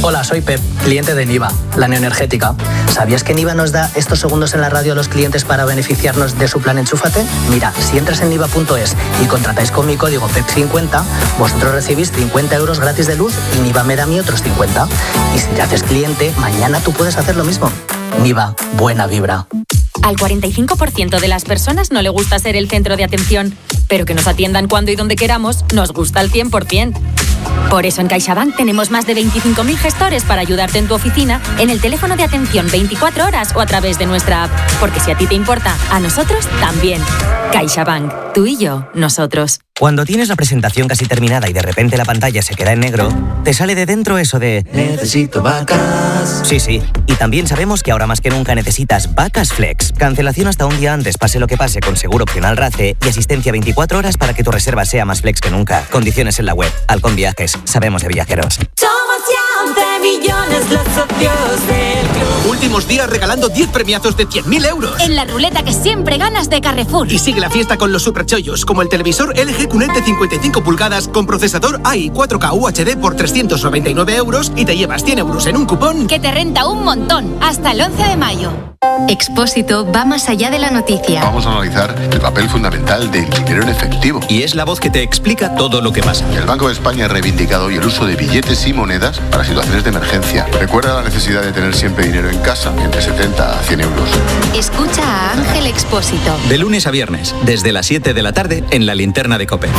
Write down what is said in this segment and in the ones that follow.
Hola, soy Pep, cliente de Niva, la neoenergética. ¿Sabías que Niva nos da estos segundos en la radio a los clientes para beneficiarnos de su plan Enchúfate? Mira, si entras en niva.es y contratáis con mi código PEP50, vosotros recibís 50 euros gratis de luz y Niva me da a mí otros 50. Y si te haces cliente, mañana tú puedes hacer lo mismo. Niva, buena vibra. Al 45% de las personas no le gusta ser el centro de atención, pero que nos atiendan cuando y donde queramos nos gusta al 100%. Por eso en CaixaBank tenemos más de 25.000 gestores para ayudarte en tu oficina, en el teléfono de atención 24 horas o a través de nuestra app. Porque si a ti te importa, a nosotros también. CaixaBank, tú y yo, nosotros. Cuando tienes la presentación casi terminada y de repente la pantalla se queda en negro, te sale de dentro eso de necesito vacas. Sí, y también sabemos que ahora más que nunca necesitas Vacas Flex. Cancelación hasta un día antes, pase lo que pase, con seguro opcional RACE y asistencia 24 horas para que tu reserva sea más flex que nunca. Condiciones en la web. Halcón Viajes, sabemos de viajeros. Somos ya 11 millones los socios del club. Últimos días regalando 10 premiazos de 100.000 euros. En la ruleta que siempre ganas de Carrefour. Y sigue la fiesta con los superchollos, como el televisor LG QLED de 55 pulgadas con procesador AI 4K UHD por 399 euros y te llevas 100 euros en un cupón Que te renta un montón. Hasta el 11 de mayo. Expósito va más allá de la noticia. Vamos a analizar el papel fundamental del dinero en efectivo. Y es la voz que te explica todo lo que pasa. El Banco de España ha reivindicado hoy el uso de billetes y monedas para situaciones de emergencia. Recuerda la necesidad de tener siempre dinero en casa, entre 70 a 100 euros. Escucha a Ángel Expósito. De lunes a viernes, desde las 7 de la tarde, en la linterna de COPE.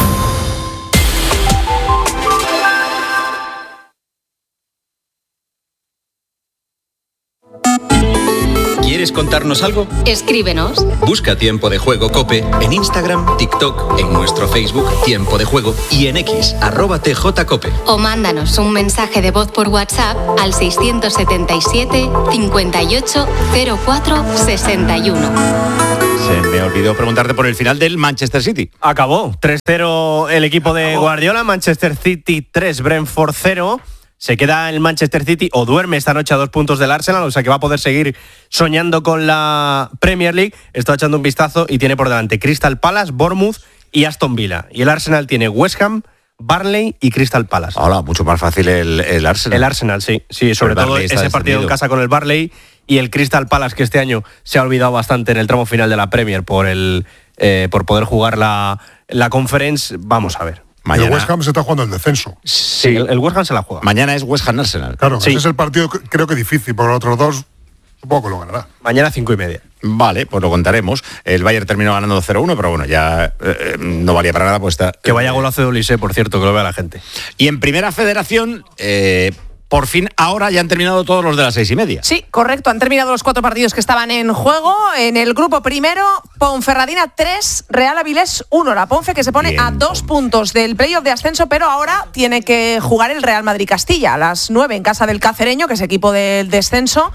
¿Quieres contarnos algo? Escríbenos. Busca Tiempo de Juego COPE en Instagram, TikTok, en nuestro Facebook Tiempo de Juego y en X, @TJCOPE. O mándanos un mensaje de voz por WhatsApp al 677 58 04 61. Se me olvidó preguntarte por el final del Manchester City. Acabó 3-0 el equipo de Guardiola, Manchester City 3, Brentford 0. Se queda el Manchester City o duerme esta noche a 2 puntos del Arsenal, o sea que va a poder seguir soñando con la Premier League. Está echando un vistazo y tiene por delante Crystal Palace, Bournemouth y Aston Villa. Y el Arsenal tiene West Ham, Burnley y Crystal Palace. Hola, mucho más fácil el Arsenal. El Arsenal, sí, sobre todo ese partido en casa con el Burnley y el Crystal Palace, que este año se ha olvidado bastante en el tramo final de la Premier por poder jugar la Conference. Vamos a ver. Mañana. El West Ham se está jugando el descenso. Sí, el West Ham se la juega. Mañana es West Ham Arsenal. Claro, sí. Ese es el partido creo que difícil, porque los otros dos supongo que lo ganará. Mañana 5:30. Vale, pues lo contaremos. El Bayern terminó ganando 0-1, pero bueno, ya no valía para nada. Pues está, que vaya golazo de Olise, por cierto, que lo vea la gente. Y en Primera Federación... por fin, ahora ya han terminado todos los de las 6:30. Sí, correcto. Han terminado los 4 partidos que estaban en juego. En el grupo primero, Ponferradina 3, Real Avilés 1. La Ponfe que se pone bien, a 2 puntos del playoff de ascenso, pero ahora tiene que jugar el Real Madrid-Castilla a las 9 en casa del Cacereño, que es equipo del descenso.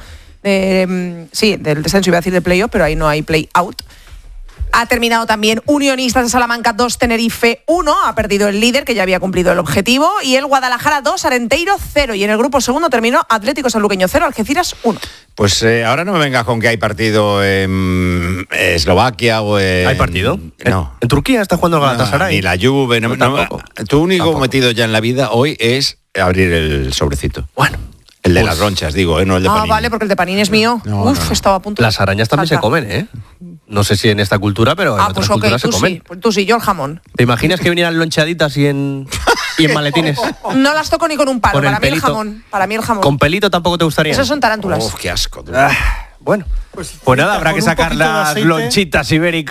Del descenso iba a decir de playoff, pero ahí no hay play-out. Ha terminado también Unionistas de Salamanca 2, Tenerife 1. Ha perdido el líder, que ya había cumplido el objetivo. Y el Guadalajara 2, Arenteiro 0. Y en el grupo segundo terminó Atlético Sanluqueño 0, Algeciras 1. Pues ahora no me vengas con que hay partido en Eslovaquia o en... ¿Hay partido? No. ¿En Turquía está jugando el Galatasaray? Ni la Juve. Tu único metido ya en la vida hoy es abrir el sobrecito. Bueno. El de las ronchas, digo, no el de Panini. Vale, porque el de Panini es mío. No. Estaba a punto. Las arañas también se comen, ¿eh? No sé si en esta cultura, pero en otras culturas se comen. Sí. Tú sí, yo el jamón. ¿Te imaginas que vinieran lonchaditas y en maletines? No las toco ni con un palo, para mí el jamón. ¿Con pelito tampoco te gustaría? Esos son tarántulas. Uf, qué asco. Bueno, pues nada, habrá que sacar las lonchitas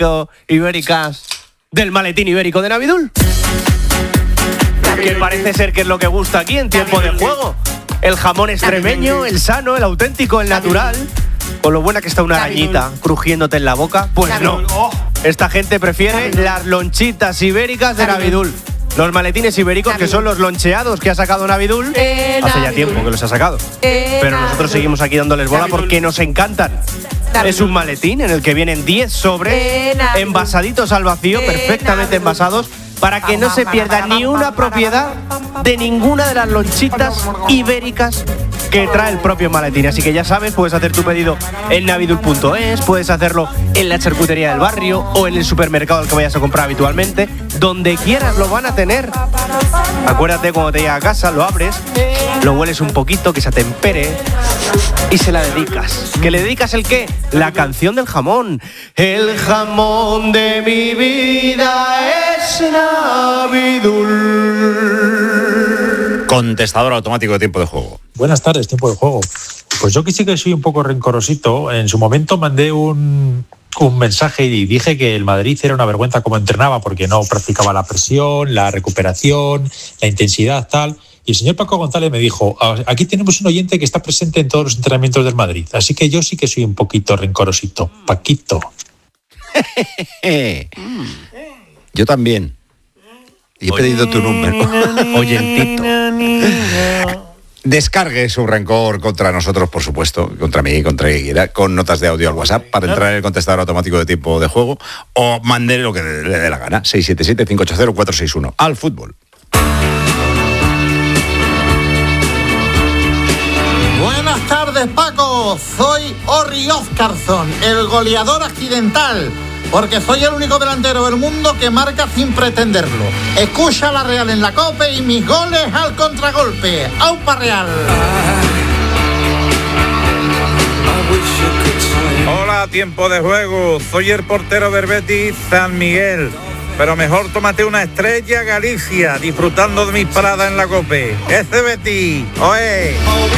ibéricas del maletín ibérico de Navidul. Que parece ser que es lo que gusta aquí en Tiempo de Juego. El jamón extremeño, el sano, el auténtico, el natural. Con lo buena que está una arañita crujiéndote en la boca. Pues no. Esta gente prefiere las lonchitas ibéricas de Navidul. Los maletines ibéricos, que son los loncheados que ha sacado Navidul. Hace ya tiempo que los ha sacado. Pero nosotros seguimos aquí dándoles bola porque nos encantan. Es un maletín en el que vienen 10 sobres envasaditos al vacío, perfectamente envasados, para que no se pierda ni una propiedad de ninguna de las lonchitas ibéricas que trae el propio maletín. Así que ya sabes, puedes hacer tu pedido en navidul.es, puedes hacerlo en la charcutería del barrio o en el supermercado al que vayas a comprar habitualmente. Donde quieras lo van a tener. Acuérdate, cuando te llega a casa, lo abres, lo hueles un poquito, que se atempere y se la dedicas. ¿Que le dedicas el qué? La canción del jamón. El jamón de mi vida es Navidul. Contestador automático de tiempo de juego. Buenas tardes, tiempo de juego. Pues yo que sí que soy un poco rencorosito. En su momento mandé un mensaje y dije que el Madrid era una vergüenza como entrenaba, porque no practicaba la presión, la recuperación, la intensidad, tal. Y el señor Paco González me dijo, aquí tenemos un oyente que está presente en todos los entrenamientos del Madrid, así que yo sí que soy un poquito rencorosito. Paquito. Yo también. Y he pedido tu número. Oyentito. Descargue su rencor contra nosotros, por supuesto, contra mí, contra quien quiera, con notas de audio al WhatsApp para entrar en el contestador automático de tiempo de juego, o mande lo que le dé la gana. 677-580-461. Al fútbol. Buenas tardes, Paco. Soy Orri Oscarson, el goleador accidental, porque soy el único delantero del mundo que marca sin pretenderlo. Escucha la Real en la COPE y mis goles al contragolpe. ¡Aupa Real! Hola, tiempo de juego. Soy el portero del Betis, San Miguel. Pero mejor tómate una Estrella Galicia, disfrutando de mis paradas en la COPE. ¡Ese Betis! ¡Oe!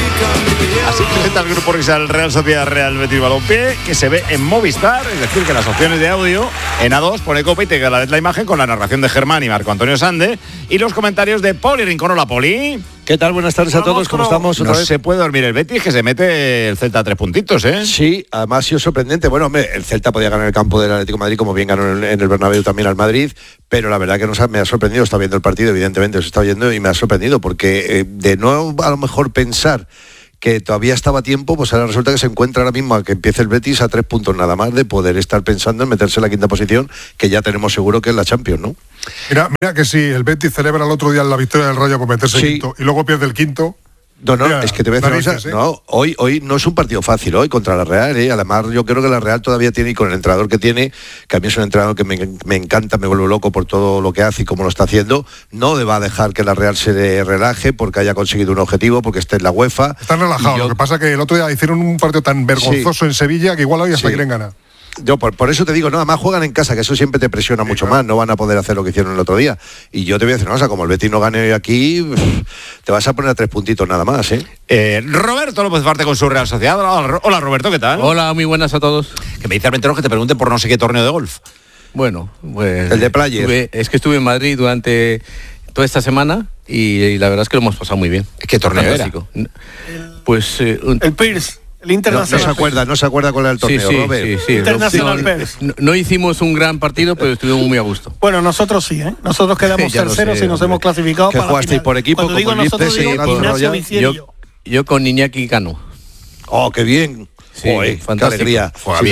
Así presenta el grupo Risa del Real Sociedad Real Betis Balompié, que se ve en Movistar, es decir, que las opciones de audio en A2 pone COPE y te queda la imagen con la narración de Germán y Marco Antonio Sande y los comentarios de Poli Rincón. Hola, Poli. ¿Qué tal? Buenas tardes a todos, ¿cómo estamos? No se puede dormir el Betis, que se mete el Celta a 3 puntitos, ¿eh? Sí, además ha sido sorprendente. Bueno, hombre, el Celta podía ganar el campo del Atlético de Madrid, como bien ganó en el Bernabéu también al Madrid, pero la verdad que me ha sorprendido. Está viendo el partido, evidentemente os está viendo, y me ha sorprendido, porque de no a lo mejor pensar que todavía estaba a tiempo, pues ahora resulta que se encuentra ahora mismo a que empiece el Betis a 3 puntos nada más de poder estar pensando en meterse en la quinta posición, que ya tenemos seguro que es la Champions, ¿no? Mira que si el Betis celebra el otro día la victoria del Rayo por meterse quinto y luego pierde el quinto. No, es que te voy a decir una cosa, no, hoy no es un partido fácil, hoy contra la Real, además yo creo que la Real todavía tiene, y con el entrenador que tiene, que a mí es un entrenador que me encanta, me vuelvo loco por todo lo que hace y cómo lo está haciendo, no va a dejar que la Real se relaje porque haya conseguido un objetivo, porque esté en la UEFA. Están relajados, lo que pasa que el otro día hicieron un partido tan vergonzoso en Sevilla que igual hoy hasta quieren ganar. Yo por eso te digo, no, además juegan en casa, que eso siempre te presiona mucho más, no van a poder hacer lo que hicieron el otro día. Y yo te voy a decir una cosa, como el Betis no gane aquí, te vas a poner a 3 puntitos nada más, ¿eh? Roberto López Parte con su Real Sociedad. Hola, Roberto, ¿qué tal? Hola, muy buenas a todos. Que me dice Armenteros que te pregunte por no sé qué torneo de golf. Bueno, pues... El de Player. Estuve en Madrid durante toda esta semana y la verdad es que lo hemos pasado muy bien. ¿Qué torneo era? Pues... el Pierce. El Internacional. No se acuerda cuál era el torneo, Robert. Sí. Internacional Pérez. No hicimos un gran partido, pero estuvimos muy a gusto. Bueno, nosotros sí, ¿eh? Nosotros quedamos terceros y nos hemos clasificado para la final. Por equipo? Cuando digo nosotros, digo Ignacio Vicierio. Yo con Iñaki Cano. Oh, qué bien. Sí, fantástico. Qué alegría.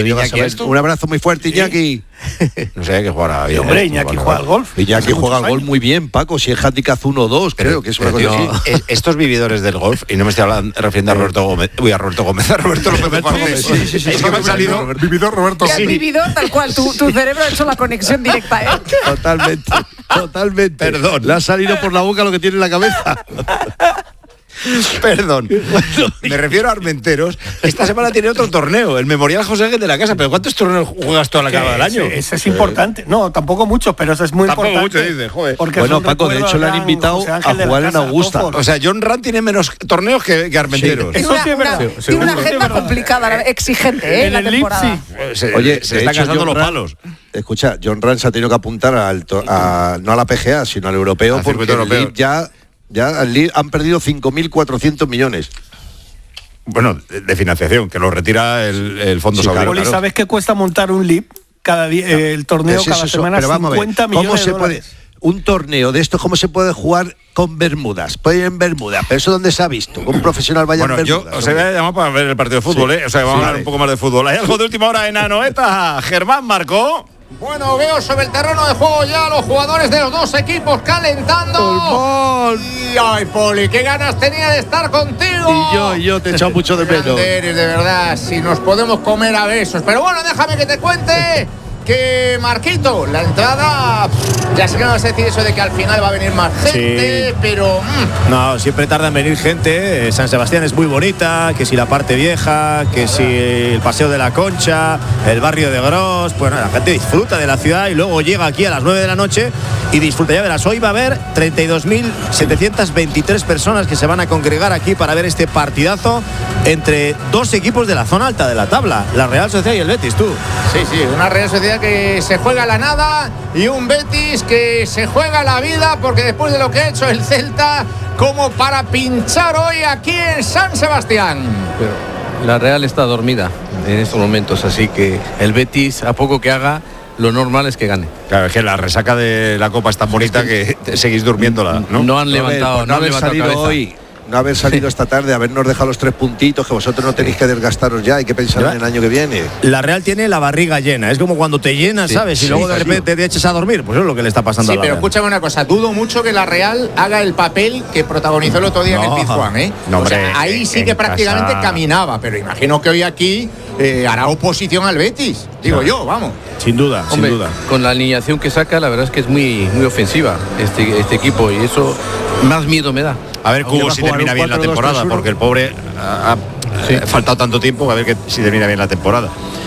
Un abrazo muy fuerte, Iñaki. No sé, que jugará bien. Hombre, Iñaki juega al golf. Iñaki juega al golf muy bien, Paco. Si es handicap 1-2, creo que es una cosa así. Estos vividores del golf, y no me estoy refiriendo a Roberto Gómez, a Roberto López Gómez. Sí, es que me ha salido vividor Roberto Gómez. Vividor, tal cual, tu cerebro ha hecho la conexión directa, ¿eh? Totalmente. Perdón. Le ha salido por la boca lo que tiene en la cabeza. Perdón, me refiero a Armenteros. Esta semana tiene otro torneo, el Memorial José Ángel de la Casa. ¿Pero cuántos torneos juegas tú a la cara del año? Ese es importante. No, tampoco muchos, pero eso es muy importante. Tampoco mucho, dice, joder. Bueno, Paco, de hecho le han invitado a jugar en Augusta. O sea, John Ram tiene menos torneos que Armenteros. Eso sí es verdad. Tiene una agenda complicada, exigente, en la temporada. Oye, se están cansando los palos. Escucha, John Ram se ha tenido que apuntar no a la PGA, sino al europeo, porque el LIB ya han perdido 5.400 millones. Bueno, de financiación, que lo retira el Fondo Saudí. Claro. ¿Sabes qué cuesta montar un LIB? Cada día, el torneo cada semana, 50 millones de dólares. Un torneo de esto, ¿cómo se puede jugar con Bermudas? Puede ir en Bermudas, pero eso ¿dónde se ha visto? Que un profesional vaya en Bermudas. Yo os había llamado para ver el partido de fútbol, O sea, vamos a hablar un poco más de fútbol. ¿Hay algo de última hora en Anoeta? Germán marcó. Bueno, veo sobre el terreno de juego ya los jugadores de los dos equipos calentando. Y ay, Poli, qué ganas tenía de estar contigo. Y yo te he echado mucho de menos. Eres, de verdad, si nos podemos comer a besos. Pero bueno, déjame que te cuente que, Marquito, la entrada, ya sé que no vas a decir eso de que al final va a venir más gente, sí, pero... No, siempre tarda en venir gente. San Sebastián es muy bonita, que si la parte vieja, que si el Paseo de la Concha, el barrio de Gros, pues la gente disfruta de la ciudad y luego llega aquí a las 9 de la noche y disfruta. Ya verás, hoy va a haber 32.723 personas que se van a congregar aquí para ver este partidazo entre dos equipos de la zona alta de la tabla, la Real Sociedad y el Betis, tú. Sí, una Real Sociedad que se juega la nada y un Betis que se juega la vida, porque después de lo que ha hecho el Celta, como para pinchar hoy aquí en San Sebastián. Pero la Real está dormida en estos momentos, así que el Betis, a poco que haga, lo normal es que gane. Claro, es que la resaca de la Copa es tan bonita que seguís durmiéndola, ¿no? No han levantado, no han levantado cabeza hoy. No haber salido esta tarde, habernos dejado los 3 puntitos, que vosotros no tenéis que desgastaros ya, hay que pensar en el año que viene. La Real tiene la barriga llena, es como cuando te llenas, sí, ¿sabes? Y luego de repente te echas a dormir, pues es lo que le está pasando a la Real. Sí, pero escúchame una cosa, dudo mucho que la Real haga el papel que protagonizó el otro día en el Pizjuán, ¿eh? No, hombre, o sea, ahí sí que prácticamente caminaba, pero imagino que hoy aquí hará oposición al Betis, digo yo, vamos. Sin duda, hombre, sin duda. Con la alineación que saca, la verdad es que es muy ofensiva este equipo, y eso más miedo me da. A ver, Cubo, si termina bien la temporada, porque el pobre ha faltado tanto tiempo, a ver si termina bien la temporada.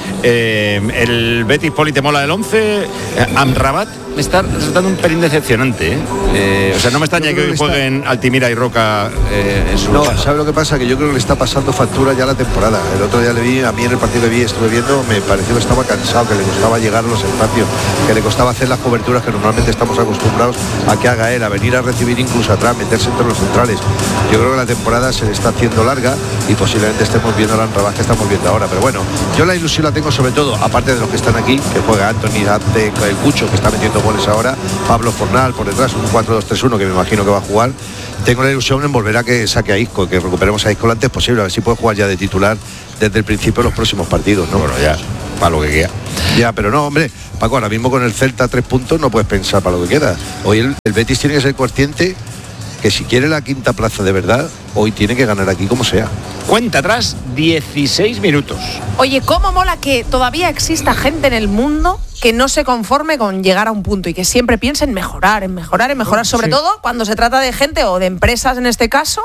El Betis, Poli, ¿te mola el 11? Amrabat me está resultando un pelín decepcionante, ¿eh? O sea, no me extraña que hoy jueguen Altimira y Roca en su lugar. ¿Sabes lo que pasa? Que yo creo que le está pasando factura ya la temporada. El otro día le vi, a mí en el partido que estuve viendo, me pareció que estaba cansado, que le costaba llegar a los espacios, que le costaba hacer las coberturas que normalmente estamos acostumbrados a que haga él, a venir a recibir incluso atrás, meterse entre los centrales. Yo creo que la temporada se le está haciendo larga y posiblemente estemos viendo la Amrabat que estamos viendo ahora. Pero bueno, yo la ilusión la tengo sobre todo, aparte de los que están aquí, que juega Anthony, Ante, el Cucho, que está metiendo goles ahora, Pablo Fornal por detrás, un 4-2-3-1 que me imagino que va a jugar. Tengo la ilusión en volver a que saque a Isco, que recuperemos a Isco lo antes posible, a ver si puede jugar ya de titular desde el principio de los próximos partidos, ¿no? Bueno, ya, para lo que quiera. Ya, pero no, hombre, Paco, ahora mismo con el Celta 3 puntos no puedes pensar para lo que quieras. Hoy el Betis tiene que ser consciente que si quiere la quinta plaza de verdad, hoy tiene que ganar aquí como sea. Cuenta atrás, 16 minutos. Oye, cómo mola que todavía exista gente en el mundo que no se conforme con llegar a un punto y que siempre piense en mejorar, sobre todo cuando se trata de gente o de empresas en este caso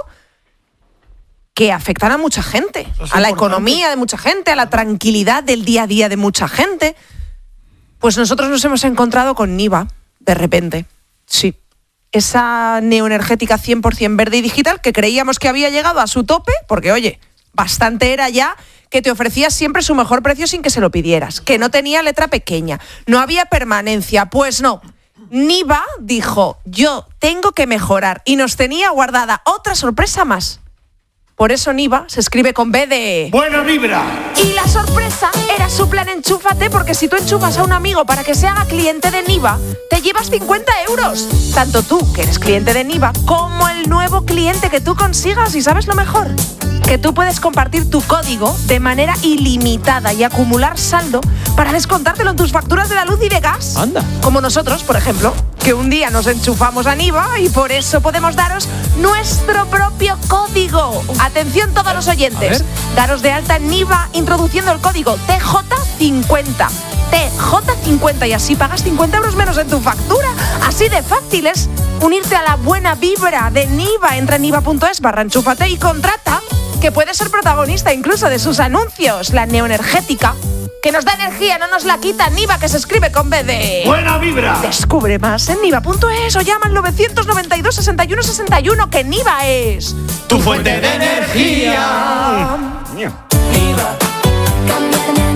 que afectan a mucha gente, a la economía de mucha gente, a la tranquilidad del día a día de mucha gente. Pues nosotros nos hemos encontrado con Niva, de repente, sí. Esa neoenergética 100% verde y digital que creíamos que había llegado a su tope, porque oye, bastante era ya que te ofrecía siempre su mejor precio sin que se lo pidieras, que no tenía letra pequeña, no había permanencia, pues no. Niva dijo, yo tengo que mejorar, y nos tenía guardada otra sorpresa más. Por eso Niva se escribe con B de... ¡Buena vibra! Y la sorpresa era su plan Enchúfate, porque si tú enchufas a un amigo para que se haga cliente de Niva, te llevas 50 euros. Tanto tú, que eres cliente de Niva, como el nuevo cliente que tú consigas. ¿Y sabes lo mejor? Que tú puedes compartir tu código de manera ilimitada y acumular saldo para descontártelo en tus facturas de la luz y de gas. Anda. Como nosotros, por ejemplo, que un día nos enchufamos a Niva y por eso podemos daros nuestro propio código. Atención todos los oyentes. Daros de alta en Niva introduciendo el código TJ50. TJ50 y así pagas 50 euros menos en tu factura. Así de fácil es unirte a la buena vibra de Niva. Entra en niva.es/enchúfate y contrata, que puedes ser protagonista incluso de sus anuncios. La neoenergética, que nos da energía, no nos la quita. Niva, que se escribe con B de... ¡Buena vibra! Descubre más en niva.es o llama al 992 61 61, que Niva es... ¡tu fuente de energía! Niva, cámbiate a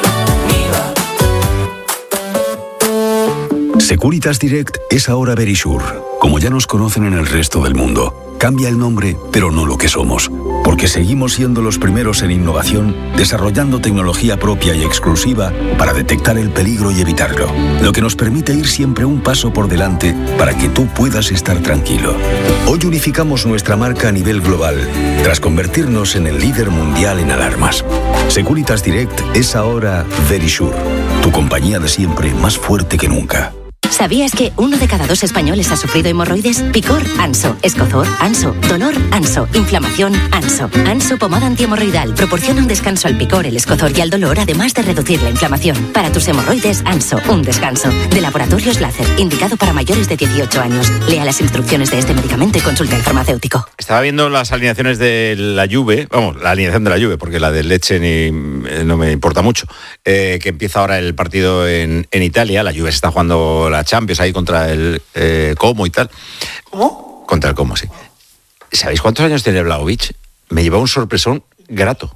Niva. Securitas Direct es ahora Verisure, como ya nos conocen en el resto del mundo. Cambia el nombre, pero no lo que somos, porque seguimos siendo los primeros en innovación, desarrollando tecnología propia y exclusiva para detectar el peligro y evitarlo, lo que nos permite ir siempre un paso por delante para que tú puedas estar tranquilo. Hoy unificamos nuestra marca a nivel global, tras convertirnos en el líder mundial en alarmas. Securitas Direct es ahora Verisure. Tu compañía de siempre, más fuerte que nunca. ¿Sabías que 1 de cada 2 españoles ha sufrido hemorroides? Picor, Anso. Escozor, Anso. Dolor, Anso. Inflamación, Anso. Anso pomada antihemorroidal proporciona un descanso al picor, el escozor y al dolor, además de reducir la inflamación. Para tus hemorroides, Anso. Un descanso. De Laboratorios Láser, indicado para mayores de 18 años. Lea las instrucciones de este medicamento y consulte al farmacéutico. Estaba viendo las alineaciones de la Juve, la alineación de la Juve, porque la del Lecce no me importa mucho, que empieza ahora el partido en Italia. La Juve se está jugando la Champions ahí contra el Como y tal. ¿Cómo? Contra el Como, sí. ¿Sabéis cuántos años tiene Vlahovic? Me llevó un sorpresón grato.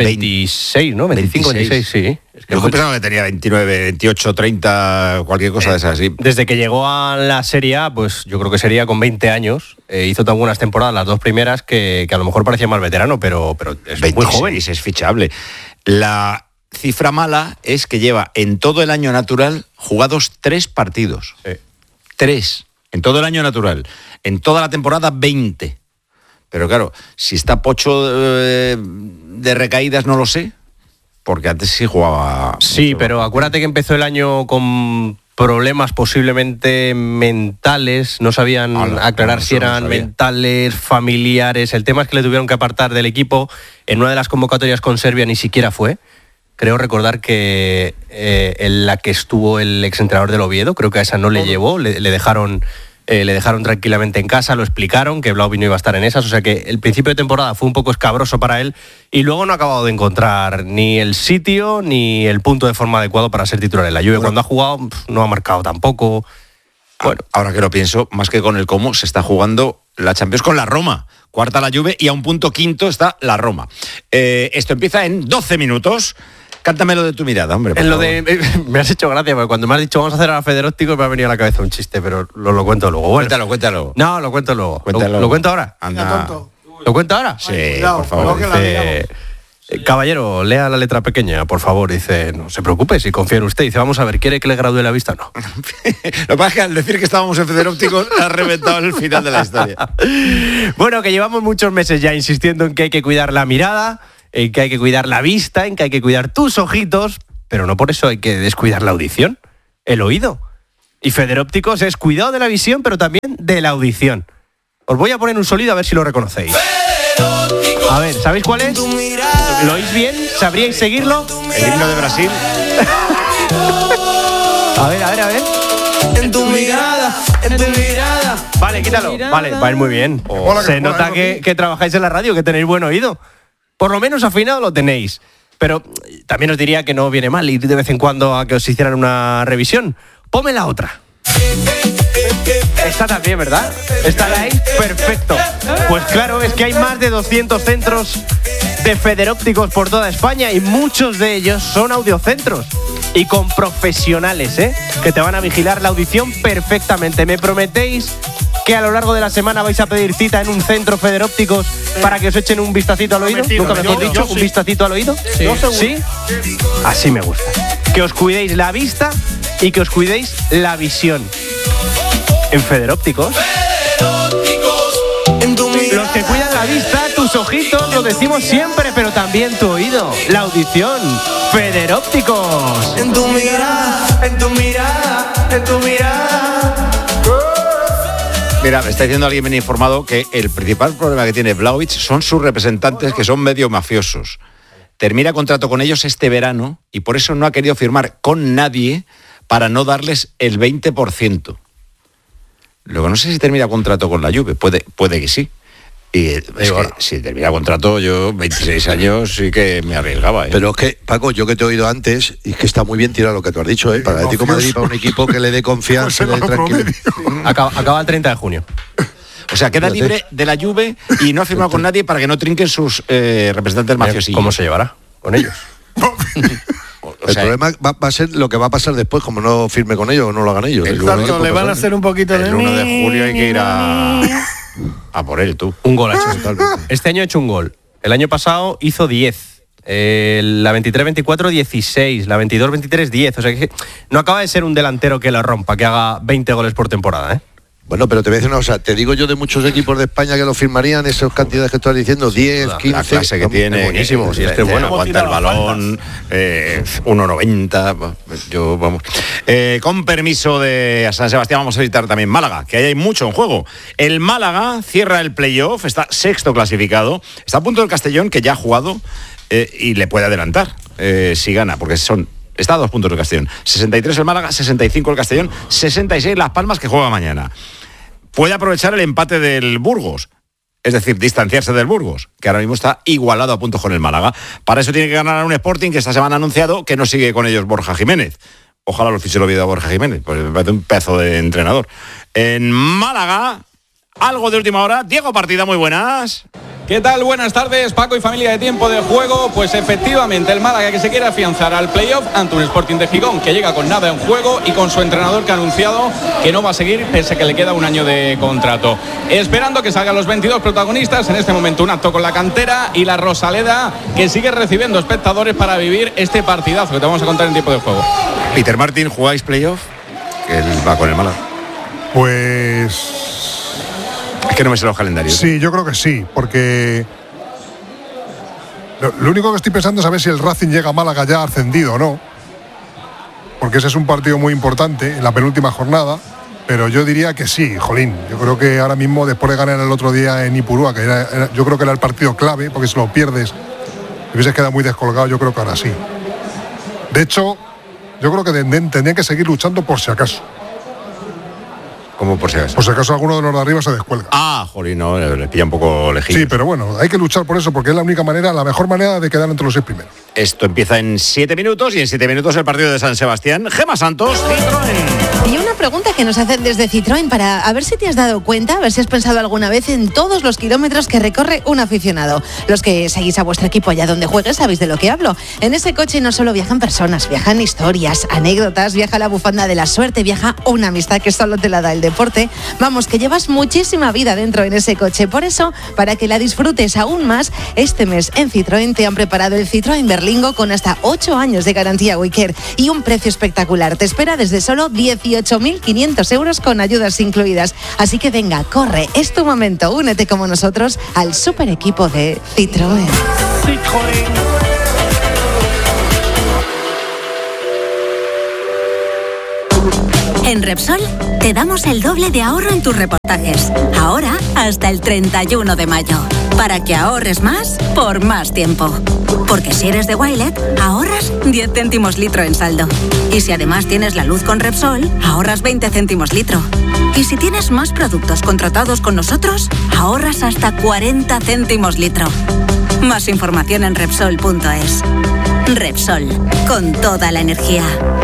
26, ¿no? 25, 26, sí. Es que yo pensaba que tenía 29, 28, 30, cualquier cosa de esas así. Desde que llegó a la Serie A, pues yo creo que sería con 20 años. Hizo tan buenas temporadas, las 2 primeras, que a lo mejor parecía más veterano, pero es 26, muy joven. Y es fichable. La cifra mala es que lleva en todo el año natural jugados 3 partidos. Sí. 3. En todo el año natural. En toda la temporada, 20. Pero claro, si está pocho de recaídas, no lo sé. Porque antes sí jugaba. Sí, pero acuérdate que empezó el año con problemas posiblemente mentales. No sabían aclarar si eran mentales, familiares. El tema es que le tuvieron que apartar del equipo. En una de las convocatorias con Serbia ni siquiera fue. Creo recordar que en la que estuvo el exentrenador del Oviedo, creo que a esa no le llevó, le dejaron tranquilamente en casa, lo explicaron, que Vlahovic no iba a estar en esas, o sea que el principio de temporada fue un poco escabroso para él y luego no ha acabado de encontrar ni el sitio ni el punto de forma adecuado para ser titular en la Juve. Cuando ha jugado no ha marcado tampoco. Bueno, ahora que lo pienso, más que con el Como, se está jugando la Champions con la Roma. Cuarta la Juve y a un punto quinto está la Roma. Esto empieza en 12 minutos. Cántamelo de tu mirada, hombre. En lo de, me has hecho gracia, porque cuando me has dicho vamos a hacer a la Federóptico me ha venido a la cabeza un chiste, pero lo cuento luego. Bueno, Cuéntalo. No, lo cuento luego. Cuéntalo. ¿Lo cuento ahora? Anda. ¿Lo cuento ahora? Sí, por favor. Caballero, lea la letra pequeña, por favor. Dice, no se preocupe, si confía en usted. Dice, vamos a ver, ¿quiere que le gradúe la vista o no? Lo que pasa es que al decir que estábamos en Federópticos ha reventado el final de la historia. Bueno, que llevamos muchos meses ya insistiendo en que hay que cuidar la mirada, en que hay que cuidar la vista, en que hay que cuidar tus ojitos, pero no por eso hay que descuidar la audición, el oído. Y Federópticos es cuidado de la visión, pero también de la audición. Os voy a poner un sonido a ver si lo reconocéis. A ver, ¿sabéis cuál es? ¿Lo oís bien? ¿Sabríais seguirlo? El himno de Brasil. A ver. En tu mirada. Vale, quítalo. Vale, va a ir muy bien. Se nota que trabajáis en la radio, que tenéis buen oído. Por lo menos afinado lo tenéis. Pero también os diría que no viene mal ir de vez en cuando a que os hicieran una revisión. Ponme la otra. Esta también, ¿verdad? ¿Está ahí? Perfecto. Pues claro, es que hay más de 200 centros de Federópticos por toda España y muchos de ellos son audiocentros. Y con profesionales, que te van a vigilar la audición perfectamente. ¿Me prometéis que a lo largo de la semana vais a pedir cita en un centro Federópticos para que os echen un vistacito al oído? ¿Nunca mejor dicho? ¿Un vistacito al oído? ¿Sí? Así me gusta. Que os cuidéis la vista y que os cuidéis la visión. En Federópticos. Los que cuidan la vista, tus ojitos, lo decimos siempre, pero también tu oído, la audición. Federópticos. En tu mirada. Mira, me está diciendo alguien bien informado que el principal problema que tiene Vlahovic son sus representantes, que son medio mafiosos. Termina contrato con ellos este verano y por eso no ha querido firmar con nadie para no darles el 20%. Luego no sé si termina contrato con la Juve, puede que sí. Y es que si termina contrato, yo 26 años sí que me arriesgaba. Pero es que, Paco, yo que te he oído antes, y es que está muy bien tirado lo que tú has dicho, para el Atlético de Madrid, para un equipo que le dé confianza, le dé tranquilidad. Acaba el 30 de junio. O sea, queda libre de la Juve y no ha firmado con nadie para que no trinquen sus representantes mafiosillos. ¿Cómo se llevará con ellos? El problema va a ser lo que va a pasar después, como no firme con ellos o no lo hagan ellos. Exacto, le van a hacer un poquito de... El 1 de julio hay que ir a por él, tú. Un gol ha hecho totalmente. Este año ha hecho un gol. El año pasado hizo 10. La 23-24, 16. La 22-23, 10. O sea que no acaba de ser un delantero que la rompa, que haga 20 goles por temporada, Bueno, pero te voy a decir una cosa, te digo yo de muchos equipos de España que lo firmarían, esas cantidades que estás diciendo, 10, 15... La clase que tiene, buenísimo, si este bueno, aguanta el balón, 1.90, yo, vamos... con permiso de San Sebastián, vamos a visitar también Málaga, que ahí hay mucho en juego. El Málaga cierra el playoff, está sexto clasificado, está a punto del Castellón, que ya ha jugado, y le puede adelantar si gana, porque está a 2 puntos del Castellón. 63 el Málaga, 65 el Castellón, 66 Las Palmas, que juega mañana. Puede aprovechar el empate del Burgos, es decir, distanciarse del Burgos, que ahora mismo está igualado a puntos con el Málaga. Para eso tiene que ganar a un Sporting que esta semana ha anunciado que no sigue con ellos Borja Jiménez. Ojalá lo fiche el Oviedo a Borja Jiménez, pues me parece un pedazo de entrenador. En Málaga, algo de última hora. Diego Partida, muy buenas. ¿Qué tal? Buenas tardes, Paco y familia de Tiempo de Juego. Pues efectivamente, el Málaga que se quiere afianzar al playoff ante un Sporting de Gijón que llega con nada en juego y con su entrenador que ha anunciado que no va a seguir pese a que le queda un año de contrato. Esperando que salgan los 22 protagonistas, en este momento un acto con la cantera y la Rosaleda que sigue recibiendo espectadores para vivir este partidazo que te vamos a contar en Tiempo de Juego. Peter Martin, ¿jugáis playoff? Que él va con el Málaga. Pues... Es que no me sé los calendarios. Sí, yo creo que sí, porque lo único que estoy pensando es a ver si el Racing llega a Málaga ya ascendido o no, porque ese es un partido muy importante en la penúltima jornada, pero yo diría que sí, jolín. Yo creo que ahora mismo, después de ganar el otro día en Ipurúa, que yo creo que era el partido clave, porque si lo pierdes, te hubieses quedado muy descolgado, yo creo que ahora sí. De hecho, yo creo que tendrían que seguir luchando por si acaso. ¿Cómo por si acaso? Por si acaso alguno de los de arriba se descuelga. Ah, jolín, no, le pilla un poco lejito. Sí, pero bueno, hay que luchar por eso, porque es la única manera, la mejor manera de quedar entre los 6 primeros. Esto empieza en 7 minutos y en 7 minutos el partido de San Sebastián. Gemma Santos, Citroën. Y una pregunta que nos hacen desde Citroën para a ver si te has dado cuenta, a ver si has pensado alguna vez en todos los kilómetros que recorre un aficionado. Los que seguís a vuestro equipo allá donde juegues sabéis de lo que hablo. En ese coche no solo viajan personas, viajan historias, anécdotas, viaja la bufanda de la suerte, viaja una amistad que solo te la da el deporte. Vamos, que llevas muchísima vida dentro en ese coche. Por eso, para que la disfrutes aún más, este mes en Citroën te han preparado el Citroën Berlingo con hasta 8 años de garantía WeCare y un precio espectacular. Te espera desde solo 18.500 euros con ayudas incluidas. Así que venga, corre, es tu momento. Únete como nosotros al super equipo de Citroën. En Repsol te damos el doble de ahorro en tus reportajes. Ahora hasta el 31 de mayo. Para que ahorres más por más tiempo. Porque si eres de Wilet, ahorras 10 céntimos litro en saldo. Y si además tienes la luz con Repsol, ahorras 20 céntimos litro. Y si tienes más productos contratados con nosotros, ahorras hasta 40 céntimos litro. Más información en Repsol.es. Repsol, con toda la energía.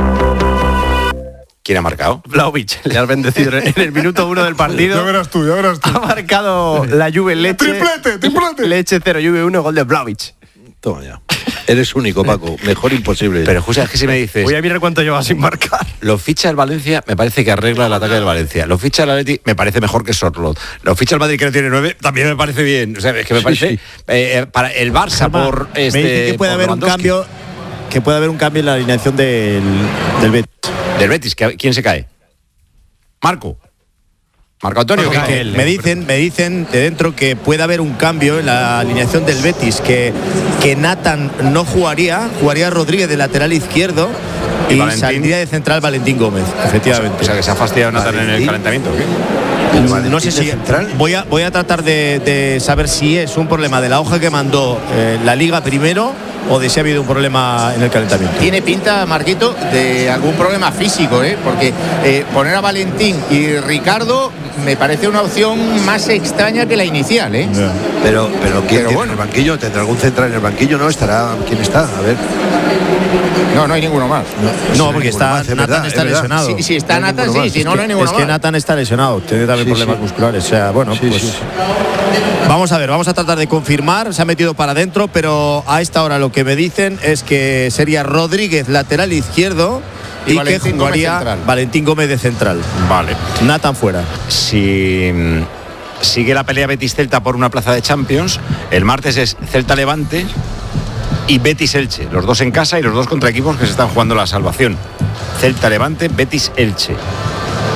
¿Quién ha marcado? Vlahovic, le has bendecido en el minuto 1 del partido. Ya verás tú. Ha marcado la Juve Leche. ¡Triplete! Leche 0, Juve 1, gol de Vlahovic. Toma ya. Eres único, Paco. Mejor imposible. Pero, José, es que si me dices... Voy a mirar cuánto lleva sin marcar. Lo ficha el Valencia, me parece que arregla el ataque del Valencia. Lo ficha el Atleti, me parece mejor que Sorlot. Lo ficha el Madrid, que no tiene 9, también me parece bien. O sea, es que me parece... para el Barça, por me dice que puede haber un cambio... Que puede haber un cambio en la alineación del Betis. Del Betis, ¿quién se cae? Marco Antonio. Me dicen de dentro que puede haber un cambio en la alineación del Betis, que Nathan no jugaría Rodríguez de lateral izquierdo y saldría de central Valentín Gómez, efectivamente. O sea, que se ha fastidiado Nathan en el calentamiento, ¿o qué? No sé si voy a tratar de saber si es un problema de la hoja que mandó la Liga primero o de si ha habido un problema en el calentamiento. Tiene pinta, Marquito, de algún problema físico, porque poner a Valentín y Ricardo me parece una opción más extraña que la inicial, Pero ¿quién tiene en el banquillo? ¿Tendrá algún central en el banquillo? ¿No? ¿Quién está? A ver. No hay ninguno más. No, porque Nathan está lesionado. Si está Nathan, sí, si no hay ninguno más. Es que Nathan está lesionado, tiene también problemas musculares. O sea, bueno, pues... Vamos a ver, vamos a tratar de confirmar. Se ha metido para adentro, pero a esta hora lo que me dicen es que sería Rodríguez lateral izquierdo y que jugaría Valentín Gómez de central. Vale. Nathan fuera. Si sigue la pelea Betis-Celta por una plaza de Champions, el martes es Celta-Levante y Betis-Elche. Los dos en casa y los dos contra equipos que se están jugando la salvación. Celta-Levante, Betis-Elche.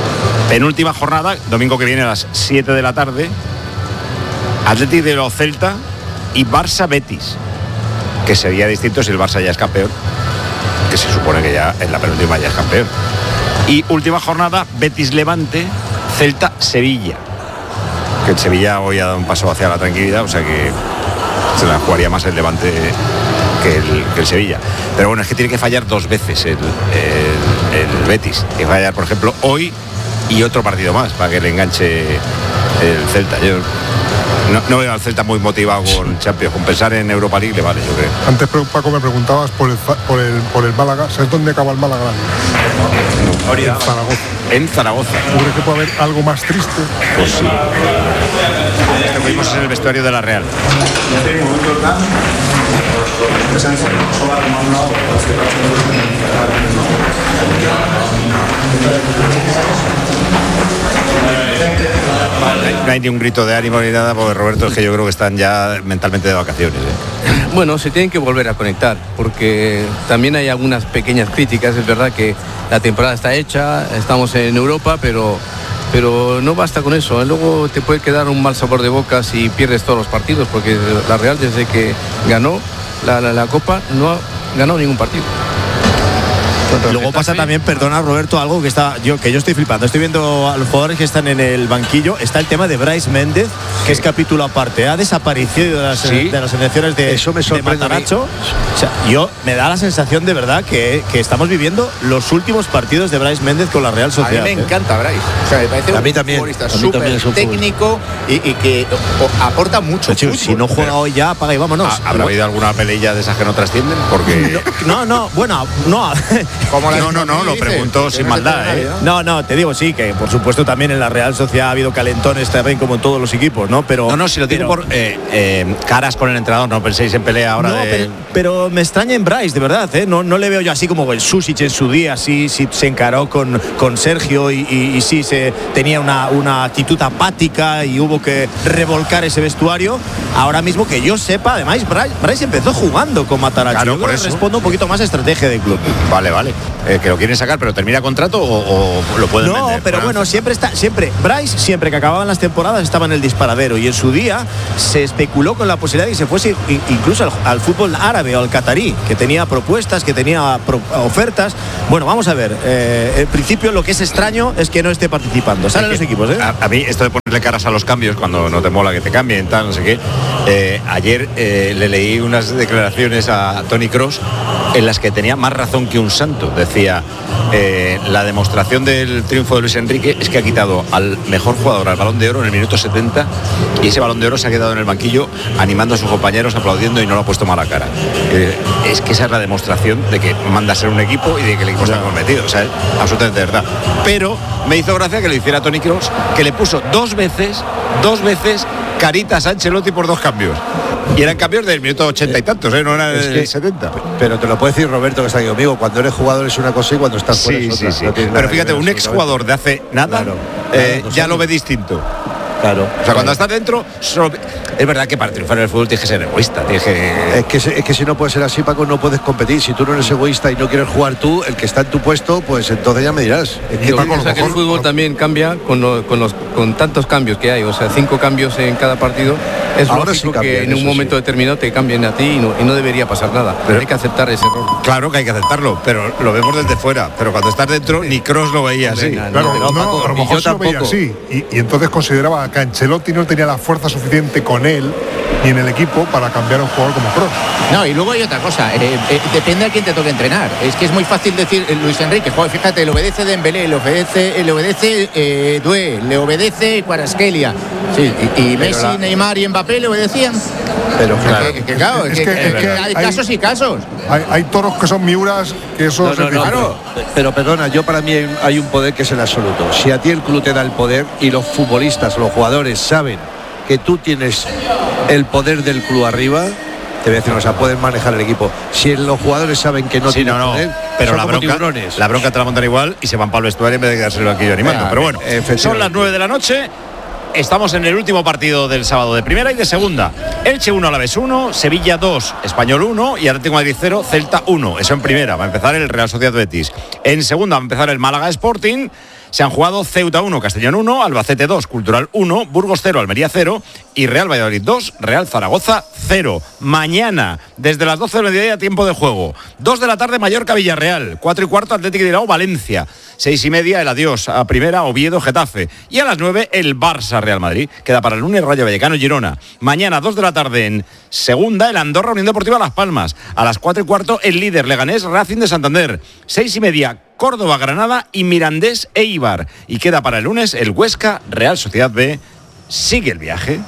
Penúltima jornada, domingo que viene a las 7 de la tarde. Athletic de los Celta y Barça Betis, que sería distinto si el Barça ya es campeón, que se supone que ya en la penúltima ya es campeón. Y última jornada, Betis Levante, Celta Sevilla, que el Sevilla hoy ha dado un paso hacia la tranquilidad, o sea que se la jugaría más el Levante que el Sevilla. Pero bueno, es que tiene que fallar 2 veces el Betis, que va a fallar por ejemplo hoy y otro partido más para que le enganche el Celta. Yo no veo al Celta muy motivado con Champions, con pensar en Europa League le vale, yo creo. Antes, Paco, me preguntabas por el Málaga. ¿Sabes dónde acaba el Málaga? No. En Zaragoza. En Zaragoza. ¿Tú crees que puede haber algo más triste? Pues sí. Estuvimos en el vestuario de la Real. No hay ni un grito de ánimo ni nada, porque Roberto, es que yo creo que están ya mentalmente de vacaciones. Bueno, se tienen que volver a conectar, porque también hay algunas pequeñas críticas. Es verdad que la temporada está hecha, estamos en Europa, pero no basta con eso. Luego te puede quedar un mal sabor de boca si pierdes todos los partidos, porque la Real, desde que ganó la Copa, no ha ganado ningún partido. Luego pasa también, perdona Roberto, algo que yo estoy flipando. Estoy viendo a los jugadores que están en el banquillo. Está el tema de Brais Méndez, que es capítulo aparte. Ha desaparecido de las elecciones de Mataracho. O sea, me da la sensación de verdad que estamos viviendo los últimos partidos de Brais Méndez con la Real Sociedad. A mí me encanta Brais. O sea, me parece un futbolista súper técnico y que aporta mucho. Hecho, si no juega hoy ya, apaga y vámonos. ¿Habrá habido alguna pelea de esas que no trascienden? Porque No, lo pregunto sin maldad, No, te digo sí, que por supuesto también en la Real Sociedad ha habido calentones también como en todos los equipos, ¿no? Pero si lo digo por caras con el entrenador, no penséis en pelea ahora. Pero me extraña en Brais, de verdad, no le veo yo así como el Susic en su día, sí se encaró con Sergio y sí se tenía una actitud apática y hubo que revolcar ese vestuario. Ahora mismo que yo sepa, además Brais empezó jugando con Mataracho. Claro, por eso respondo un poquito más a estrategia del club. Vale. Que lo quieren sacar, pero termina contrato o lo pueden vender. No, pero bueno, siempre Brais, siempre que acababan las temporadas, estaba en el disparadero, y en su día se especuló con la posibilidad de que se fuese incluso al fútbol árabe o al catarí, que tenía propuestas, que tenía ofertas. Bueno, vamos a ver, en principio lo que es extraño es que no esté participando. Salen los equipos, A mí esto de ponerle caras a los cambios cuando no te mola que te cambien, tal, no sé qué. Ayer le leí unas declaraciones a Toni Kroos en las que tenía más razón que un santo. Decía, la demostración del triunfo de Luis Enrique es que ha quitado al mejor jugador al Balón de Oro en el minuto 70, y ese Balón de Oro se ha quedado en el banquillo animando a sus compañeros, aplaudiendo, y no lo ha puesto mala cara. Es que esa es la demostración de que manda a ser un equipo y de que el equipo está comprometido. O sea, es absolutamente verdad. Pero me hizo gracia que lo hiciera Toni Kroos, que le puso dos veces caritas a Ancelotti por 2 cambios. Y eran cambios del minuto 80 y tantos, no era del 70. Pero te lo puede decir Roberto, que está aquí conmigo. Cuando eres jugador es una cosa y cuando estás fuera es otra. Sí. No pero fíjate, un exjugador de hace nada ya lo ve distinto. Claro. O sea, cuando estás dentro, es verdad que para triunfar en el fútbol tienes que ser egoísta. Es que si no puede ser así, Paco, no puedes competir. Si tú no eres egoísta y no quieres jugar tú, el que está en tu puesto, pues entonces ya me dirás. Que el fútbol también cambia con tantos cambios que hay. O sea, 5 cambios en cada partido. Es ahora lógico sí cambia, que en un momento determinado te cambien a ti y no debería pasar nada. Pero hay que aceptar ese error. Claro que hay que aceptarlo, pero lo vemos desde fuera. Pero cuando estás dentro, ni Kroos lo veía así. Claro, a lo mejor yo lo veía así. Y entonces consideraba que Ancelotti no tenía la fuerza suficiente con él ni en el equipo para cambiar a un jugador como Kroos. No, y luego hay otra cosa, depende a quién te toque entrenar. Es que es muy fácil decir Luis Enrique, joder, fíjate, le obedece Dembélé, le obedece Doué, le obedece Kvaratskhelia. Sí, y Messi, Neymar y Mbappé le obedecían. Pero claro, hay casos y casos. Hay toros que son miuras, que eso claro. Pero perdona, yo para mí hay un poder que es el absoluto. Si a ti el club te da el poder y los futbolistas, los jugadores saben que tú tienes el poder del club arriba, te voy a decir, o sea, pueden manejar el equipo. Si los jugadores saben que no tienen poder, pero la bronca te la montan igual y se van para el vestuario en vez de quedarse aquí animando. Pero bueno, son las 9 de la noche. Estamos en el último partido del sábado de primera y de segunda. Elche 1, Alavés 1, Sevilla 2, Español 1 y Atlético de Madrid 0, Celta 1. Eso en primera. Va a empezar el Real Sociedad Betis. En segunda va a empezar el Málaga Sporting. Se han jugado Ceuta 1, Castellón 1, Albacete 2, Cultural 1, Burgos 0, Almería 0 y Real Valladolid 2, Real Zaragoza 0. Mañana, desde las 12 del mediodía, tiempo de juego. 2 de la tarde, Mallorca Villarreal. 4 y cuarto, Atlético de Bilbao Valencia. 6 y media, el adiós a primera, Oviedo Getafe. Y a las 9, el Barça Real Madrid. Queda para el lunes Rayo Vallecano Girona. Mañana, 2 de la tarde, en segunda, el Andorra Unión Deportiva Las Palmas. A las 4 y cuarto, el líder Leganés Racing de Santander. 6 y media, Córdoba Granada y Mirandés Eibar. Y queda para el lunes el Huesca Real Sociedad B. Sigue el viaje.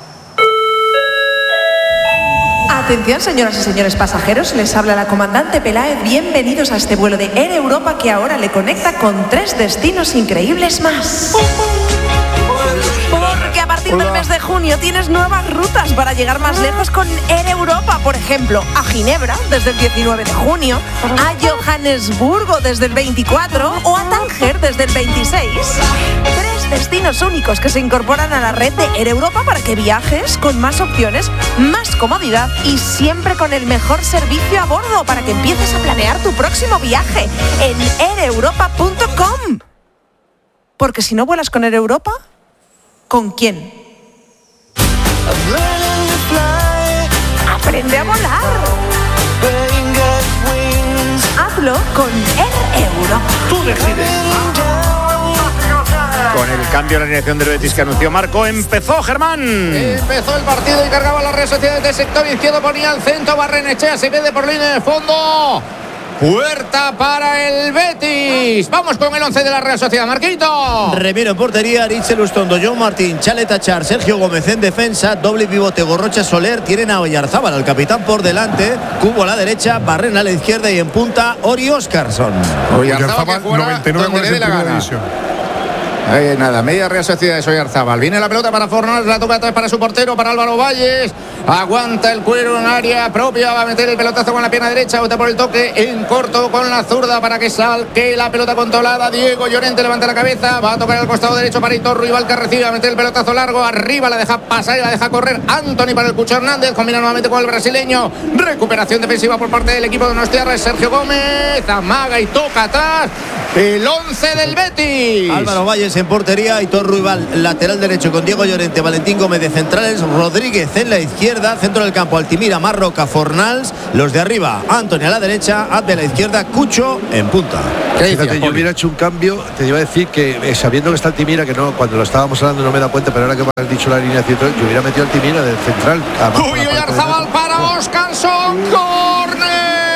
Atención, señoras y señores pasajeros, les habla la comandante Peláez. Bienvenidos a este vuelo de Air Europa que ahora le conecta con 3 destinos increíbles más. Porque a partir del mes de junio tienes nuevas rutas para llegar más lejos con Air Europa. Por ejemplo, a Ginebra desde el 19 de junio, a Johannesburgo desde el 24 o a Tánger desde el 26. 3 destinos únicos que se incorporan a la red de Air Europa para que viajes con más opciones, más comodidad y siempre con el mejor servicio a bordo para que empieces a planear tu próximo viaje en aireuropa.com. Porque si no vuelas con Air Europa, ¿con quién? Aprende a volar. Hazlo con Air Europa. Tú decides. Con el cambio en la alineación del Betis que anunció Marco, empezó Germán. Empezó el partido y cargaba las redes sociales del sector izquierdo, ponía al centro, Barrenechea se pierde por línea de fondo. Puerta para el Betis. Vamos con el 11 de la Real Sociedad, Marquito. Remiro en portería, Richel Ustondo, John Martín, Chaleta Char, Sergio Gómez en defensa, doble pivote Gorrocha Soler, tienen a Oyarzábal, al capitán por delante, Cubo a la derecha, Barren a la izquierda y en punta Ori Óscarson. Oyarzábal 99 goles en primera división. Nada, media Real Sociedad de Oyarzábal. Viene la pelota para Fornals, la toca atrás para su portero, para Álvaro Valles. Aguanta el cuero en área propia, va a meter el pelotazo con la pierna derecha, bota por el toque en corto con la zurda para que salque la pelota controlada. Diego Llorente levanta la cabeza, va a tocar al costado derecho para Hitor Ruibal, que recibe, va a meter el pelotazo largo, arriba la deja pasar y la deja correr Antony para el Cucho Hernández, combina nuevamente con el brasileño. Recuperación defensiva por parte del equipo de Donostiarra, Sergio Gómez, amaga y toca atrás el 11 del Betis. Álvaro Valles en portería, Hitor Ruibal lateral derecho con Diego Llorente, Valentín Gómez de centrales, Rodríguez en la izquierda, centro del campo Altimira, Marroca, Fornals, los de arriba, Antony a la derecha, Abde a la izquierda, Cucho en punta. Fíjate, yo hubiera hecho un cambio, te iba a decir que sabiendo que está Altimira, que no, cuando lo estábamos hablando no me da cuenta, pero ahora que me has dicho la alineación, yo hubiera metido Altimira del central. Uy, Oyarzábal para Óscarson, córner.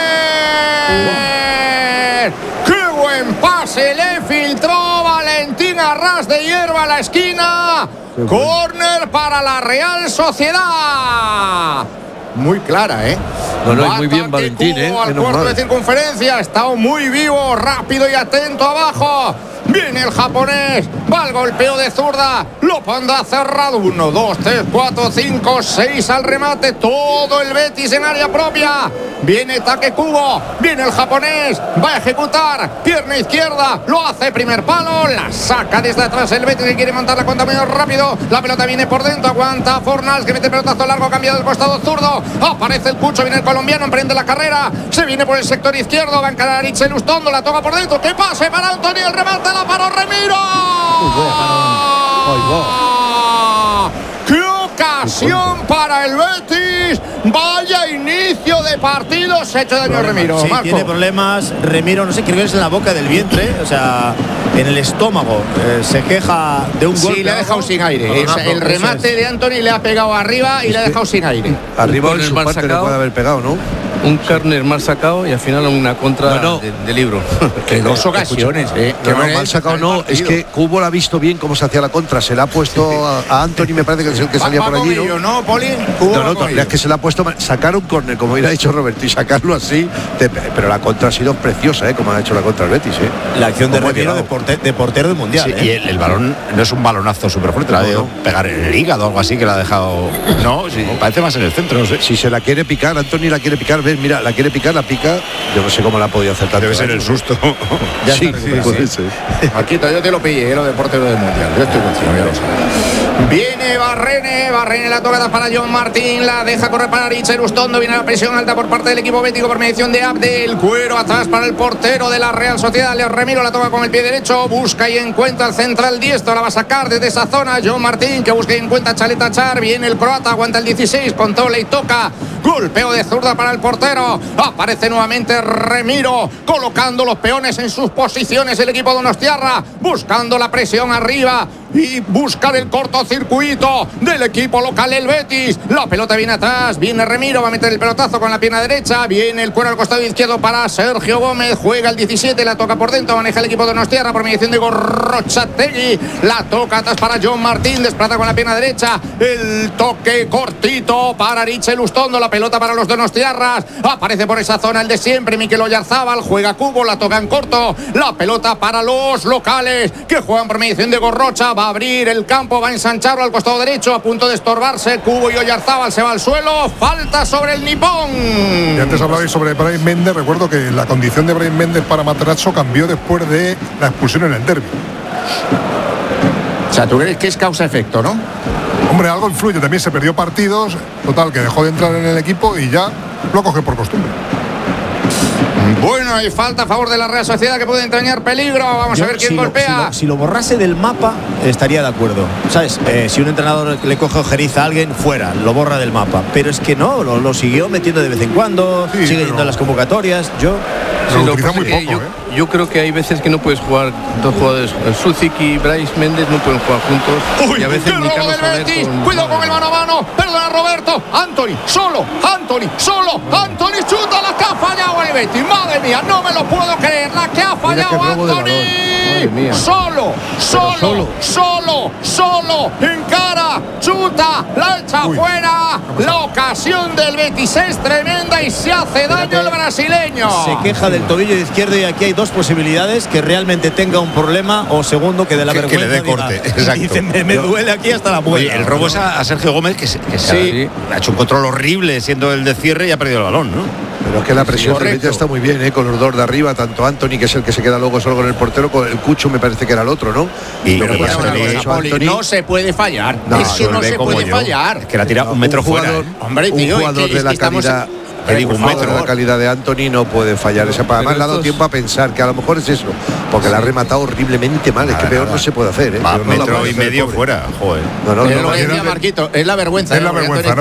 ¡Qué buen pase! Le filtró Valentín a ras de hierba a la esquina. Córner para la Real Sociedad. Muy clara, ¿eh? No, muy bien Valentín, al cuarto de circunferencia, ha estado muy vivo, rápido y atento abajo. Viene el japonés, va el golpeo de zurda, lo pondrá cerrado. 1, 2, 3, 4, 5, 6 al remate. Todo el Betis en área propia. Viene Take Kubo, viene el japonés, va a ejecutar, pierna izquierda, lo hace primer palo, la saca desde atrás el Betis que quiere montar la cuenta muy rápido. La pelota viene por dentro, aguanta Fornals que mete pelotazo largo, cambiado del costado zurdo. Aparece el Cucho, viene el colombiano, emprende la carrera, se viene por el sector izquierdo, va a encarar a Richel Ustondo, la toca por dentro. ¡Qué pase para Antonio! El remate la paró Remiro. ¡Qué ocasión para el Betis! Vaya inicio de partido, se ha hecho daño a Remiro. Sí, Marco. tiene problemas Remiro, no sé, creo que es en la boca del vientre, o sea, en el estómago. Se queja de un golpe. Sí, le ha dejado sin aire. El remate de Antony le ha pegado arriba y le ha dejado sin aire. Arriba en su parte le puede haber pegado, ¿no? Un córner mal sacado y al final una contra de libro. Que en 2 ocasiones, No, mal sacado no, es que Cubo la ha visto bien cómo se hacía la contra, se la ha puesto a Antony, me parece que es el que salía por allí, ¿no? ¿No, Poli? No, es que se la ha puesto, sacar un córner, como hubiera dicho Roberto, y sacarlo así, pero la contra ha sido preciosa, como ha hecho la contra el Betis, La acción de Remiro de portero del Mundial. Sí, y el balón no es un balonazo súper fuerte, la ha debido pegar en el hígado o algo así, que la ha dejado. No, sí, parece más en el centro, no sé. Si se la quiere picar, Antony la quiere picar, ves, mira, la quiere picar, la pica, yo no sé cómo la ha podido hacer tanto. Debe ser el susto. Sí, puede ser. Marquito, yo te lo pillé, lo de portero del Mundial. Yo estoy contigo, ya lo sabes. Viene Barrene, la tocada para John Martín, la deja correr para Richard Ustondo, viene la presión alta por parte del equipo bético por mediación de Abdel, cuero atrás para el portero de la Real Sociedad, Leo Remiro, la toca con el pie derecho, busca y encuentra el central diestro, la va a sacar desde esa zona, John Martín, que busca y encuentra Chaleta Char, viene el croata, aguanta el 16, controla y toca, golpeo de zurda para el portero, aparece nuevamente Remiro, colocando los peones en sus posiciones el equipo donostiarra, buscando la presión arriba y buscar el cortocircuito del equipo local, el Betis. La pelota viene atrás, viene Remiro, va a meter el pelotazo con la pierna derecha, viene el cuero al costado izquierdo para Sergio Gómez, juega el 17, la toca por dentro, maneja el equipo de Donostiarra por mediación de Gorrochategui, la toca atrás para John Martín, desplaza con la pierna derecha, el toque cortito para Richel Ustondo, la pelota para los donostiarras, aparece por esa zona el de siempre, Mikel Oyarzábal, juega Cubo, la toca en corto, la pelota para los locales, que juegan por mediación de Gorrocha, va a abrir el campo, va a ensancharlo al costado derecho, a punto de estorbarse, Cubo y Oyarzábal se va al suelo, falta sobre el nipón. Y antes hablabais sobre Brahim Méndez, recuerdo que la condición de Brahim Méndez para Matarazzo cambió después de la expulsión en el derbi. O sea, tú crees que es causa-efecto, ¿no? Hombre, algo influye, también se perdió partidos, total, que dejó de entrar en el equipo y ya lo coge por costumbre. Bueno, hay falta a favor de la Real Sociedad que puede entrañar peligro. Vamos a ver quién golpea. Si lo borrase del mapa, estaría de acuerdo. ¿Sabes? Si un entrenador le coge ojeriza a alguien, fuera, lo borra del mapa. Pero es que no, lo siguió metiendo de vez en cuando, sigue yendo a las convocatorias. Yo creo que hay veces que no puedes jugar dos jugadores. El Sucic y Brais Méndez no pueden jugar juntos. Uy, y a veces ni Carlos Betis. Cuidado con el mano a mano. Perdona, Roberto. Anthony, solo. Anthony chuta la que ha fallado el Betis. Madre mía, no me lo puedo creer. La que ha fallado Anthony. Solo. Encara, chuta, la echa fuera. La ocasión del Betis es tremenda y se hace daño el brasileño. Se queja del tobillo izquierdo y aquí hay dos posibilidades: que realmente tenga un problema o segundo que de la vergüenza que le dé corte. Exacto. Dice, me duele aquí hasta la muela. El robo es a Sergio Gómez que ha hecho un control horrible siendo el de cierre y ha perdido el balón, ¿no? Pero es que la presión del Betis está muy bien, con los dos de arriba, tanto Anthony, que es el que se queda luego solo con el portero, con el Cucho me parece que era el otro, ¿no? Pero no se puede fallar. Es que no se puede fallar. Es que la tira un metro fuera. Hombre, tío, un jugador de la calidad. Te digo, un metro de la calidad de Anthony no puede fallar esa. Además le ha dado tiempo a pensar que a lo mejor es eso, porque la ha rematado horriblemente mal. Es que peor no se puede hacer, un metro y medio fuera, joder. Lo decía Marquito, es la vergüenza. Es la vergüenza,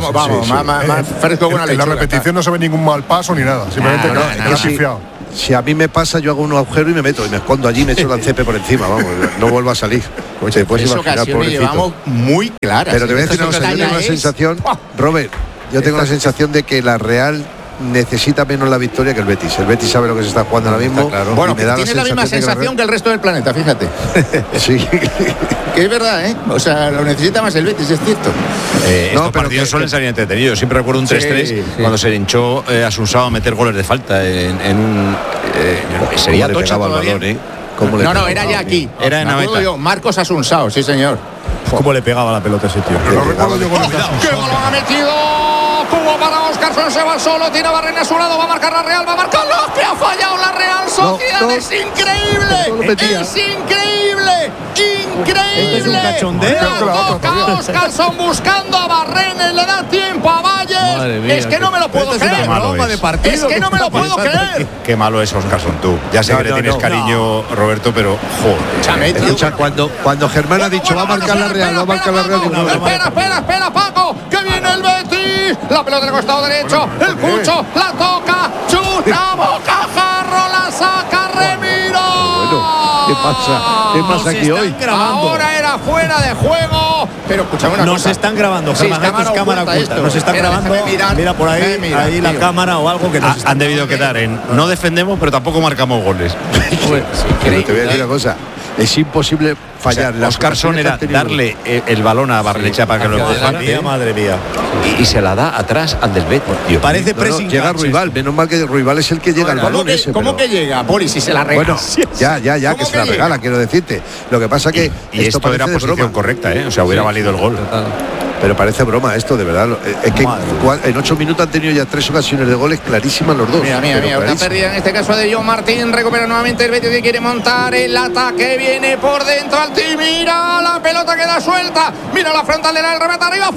más fresco que una lechuga. En la repetición no se ve ningún mal paso ni nada, simplemente que ha pifiado. Si a mí me pasa, yo hago un agujero y me meto y me escondo allí, me echo el cepe por encima, vamos, no vuelvo a salir. Oye, pues esa ocasión llevamos muy clara. Pero te voy a decir una cosa, yo tengo la sensación, Robert, yo tengo la sensación de que la Real necesita menos la victoria que el Betis. El Betis sabe lo que se está jugando ahora mismo. Claro. Bueno, me da tiene la misma sensación que el resto del planeta, fíjate. Sí. Que es verdad, ¿eh? O sea, lo necesita más el Betis, es cierto. Estos partidos suelen salir entretenidos. Siempre recuerdo un 3-3 cuando se le hinchó a Sunsao a meter goles de falta en un... sería tocha todavía. No, era ya aquí. Era en Anoeta. Marcos Asunsao, sí señor. ¿Cómo le pegaba la pelota a ese tío? Pero recuerdo yo con el ¡qué balón ha metido! Cubo para Oscarson, se va solo, tiene a Barrena a su lado, va a marcar la Real, va a marcar lo que ha fallado la Real Sociedad. Es increíble, es increíble. Este es un cachondeo. Toca Oscarson buscando a Barrena, le da tiempo a Valle. Es que no me lo puedo creer. Es que no me lo puedo creer. Qué malo es Oscarson, tú. Ya sé que le tienes cariño, Roberto, pero joder. Escucha, cuando Germán ha dicho va a marcar la Real, Espera, Paco, que viene el Betis. La pelota del costado derecho, el Cucho, la toca, chuta, bocajarro, la saca Remiro. ¿Qué pasa aquí hoy? Ahora era fuera de juego. Pero escuchame una cosa. Nos están grabando, Germán, esto es cámara oculta. Nos están grabando. Mira por ahí, la cámara o algo que nos han debido quedar en no defendemos, pero tampoco marcamos goles. Pero te voy a decir una cosa. Es imposible fallar. O sea, Oscarson era darle el balón a Barrenechea para que lo empujara. Madre mía. Y se la da atrás al del Betis. Parece pressing. Llega Ruibal, menos mal que Ruibal es el que llega al balón ese. ¿Cómo que llega, Boris, si se la regala? Bueno, ya, que se la regala, quiero decirte. Lo que pasa que esto era posición correcta, o sea, hubiera valido el gol. Pero parece broma esto, de verdad. Es que en 8 minutos han tenido ya 3 ocasiones de goles clarísimas los dos. Mira, una pérdida en este caso de John Martín. Recupera nuevamente el Betis que quiere montar el ataque. Viene por dentro al team. Mira, la pelota queda suelta. Mira la frontal del remate arriba,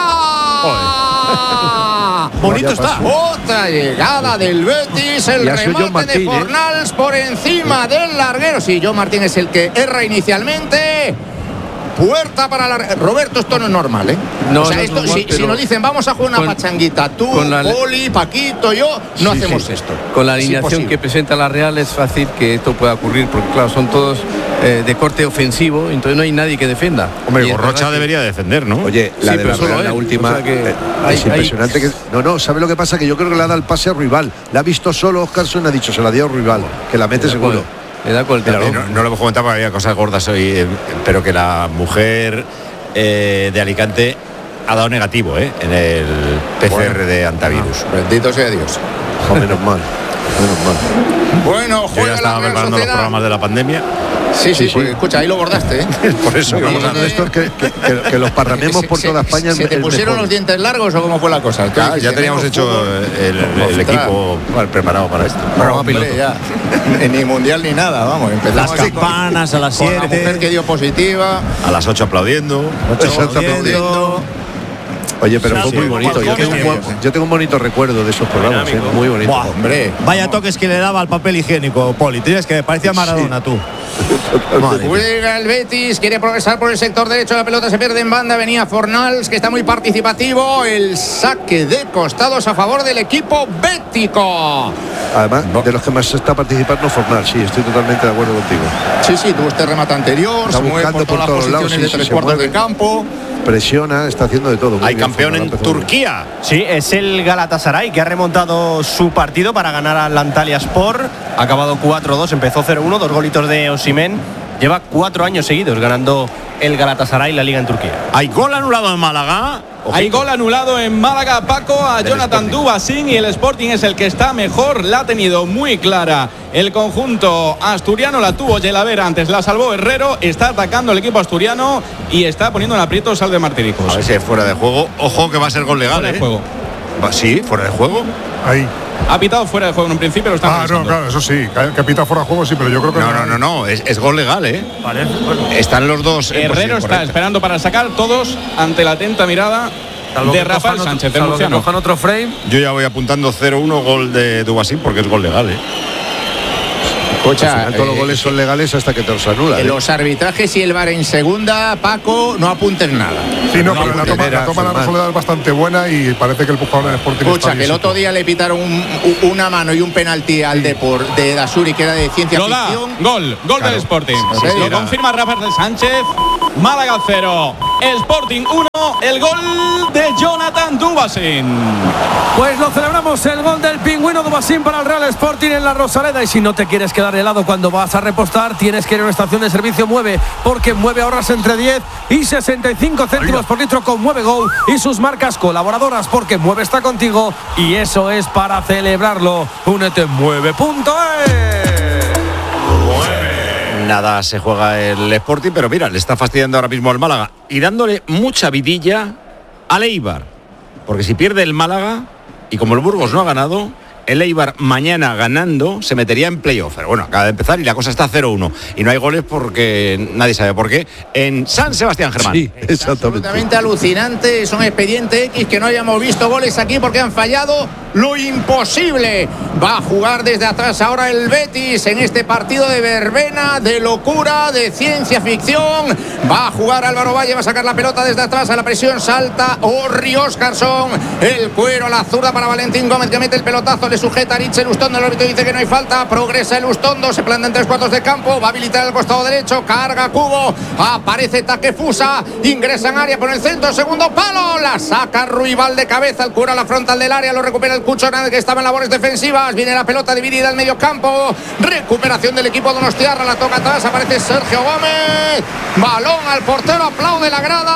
fuera. Bonito está. Otra llegada del Betis. El remate de Fornals por encima del larguero. Sí, John Martín es el que erra inicialmente. Puerta para Roberto, esto no es normal, ¿eh? No, o sea, esto, no si nos dicen vamos a jugar una pachanguita, tú, Poli, Paquito, yo, no hacemos esto. Con la alineación que presenta la Real es fácil que esto pueda ocurrir, porque claro, son todos de corte ofensivo, entonces no hay nadie que defienda. Hombre, Gorrocha debería defender, ¿no? Oye, la de la Real, la última, o sea es impresionante que... No, ¿sabe lo que pasa? Que yo creo que le ha dado el pase a Ruibal. La ha visto solo Óscarson, ha dicho, se la dio a Ruibal, que la mete seguro. Le da con el no lo hemos comentado porque había cosas gordas hoy, pero que la mujer de Alicante ha dado negativo en el PCR de antivirus. Bendito sea Dios. Menos mal. Bueno, yo ya estaba preparando los programas de la pandemia. Sí, pues, escucha, ahí lo bordaste, ¿eh? Por eso vamos a hacer esto, que los parramemos por toda España. ¿Se te pusieron los dientes largos o cómo fue la cosa? Ya teníamos hecho el equipo preparado para esto. Hombre, ya. Ni mundial ni nada, vamos. Las campanas a las 7. La mujer que dio positiva. A las 8 aplaudiendo. Oye, pero fue muy bonito. Yo tengo un bonito recuerdo de esos programas, muy bonito. Buah, hombre, vaya toques que le daba al papel higiénico, Poli. Tienes que parecía Maradona, tú. Juega el Betis, quiere progresar por el sector derecho, la pelota se pierde en banda, venía Fornals, que está muy participativo, el saque de costados a favor del equipo bético. Además, de los que más está participando Fornals, sí, estoy totalmente de acuerdo contigo. Sí, tuvo este remate anterior, está se mueve por todas las posiciones de 3 cuartos de campo. Presiona, está haciendo de todo. Hay campeón en Turquía. Sí, es el Galatasaray que ha remontado su partido para ganar al Antalyaspor. Ha acabado 4-2, empezó 0-1, 2 golitos de Osimhen. Lleva 4 años seguidos ganando el Galatasaray la liga en Turquía. Hay gol anulado en Málaga. Hay gol anulado en Málaga, Paco, a Jonathan Dubasín, y el Sporting es el que está mejor. La ha tenido muy clara el conjunto asturiano, la tuvo Yelavera, antes la salvó Herrero, está atacando el equipo asturiano y está poniendo en aprietos al de Martiricos. A ver si es fuera de juego. Ojo que va a ser gol legal. Fuera de juego. Sí, fuera de juego. Ahí. Ha pitado fuera de juego en un principio, lo está no, claro, eso sí. Que ha pitado fuera de juego, sí, pero yo creo que... No. Es gol legal, Vale, bueno. Están los dos... Herrero está esperando para sacar, todos ante la atenta mirada de Rafael Sánchez. Cojan otro frame. Yo ya voy apuntando 0-1 gol de Dubasín porque es gol legal, Escucha, todos los goles son legales hasta que te los anulan. Los arbitrajes y el VAR en segunda, Paco, no apunten nada. Sí, pero la toma de la Soledad es bastante buena y parece que el empujador del Sporting. Escucha, que el otro día le pitaron una mano y un penalti al Depor de Dasuri, que era de ciencia ficción. Gol del Sporting. Lo confirma Rafael Sánchez. Málaga 0, Sporting 1, el gol de Jonathan Dubasín. Pues lo celebramos, el gol del pingüino Dubasín para el Real Sporting en la Rosaleda. Y si no te quieres quedar helado cuando vas a repostar, tienes que ir a una estación de servicio Mueve, porque Mueve ahorras entre 10 y 65 céntimos por litro con Mueve Go y sus marcas colaboradoras, porque Mueve está contigo y eso es para celebrarlo. Únete en mueve.es. Nada se juega el Sporting, pero mira, le está fastidiando ahora mismo al Málaga y dándole mucha vidilla al Eibar, porque si pierde el Málaga y como el Burgos no ha ganado, el Eibar mañana ganando se metería en playoff. Pero bueno, acaba de empezar y la cosa está 0-1 y no hay goles porque nadie sabe por qué en San Sebastián Germán. Sí, exactamente. Absolutamente alucinante, es un expediente X que no hayamos visto goles aquí porque han fallado lo imposible. Va a jugar desde atrás ahora el Betis en este partido de verbena, de locura, de ciencia ficción. Va a jugar Álvaro Valle, va a sacar la pelota desde atrás, a la presión salta Orri Óscarson, el cuero a la zurda para Valentín Gómez, que mete el pelotazo, le sujeta a Richel Ustondo, el árbitro dice que no hay falta, progresa el Ustondo, se planta en 3 cuartos de campo, va a habilitar el costado derecho, carga Cubo, aparece Takefusa, ingresa en área por el centro, segundo palo, la saca Ruibal de cabeza, el cuero a la frontal del área, lo recupera el Cucho Hernández, que estaba en labores defensivas, viene la pelota dividida al medio campo, recuperación del equipo donostiarra, la toca atrás, aparece Sergio Gómez, balón al portero, aplaude la grada,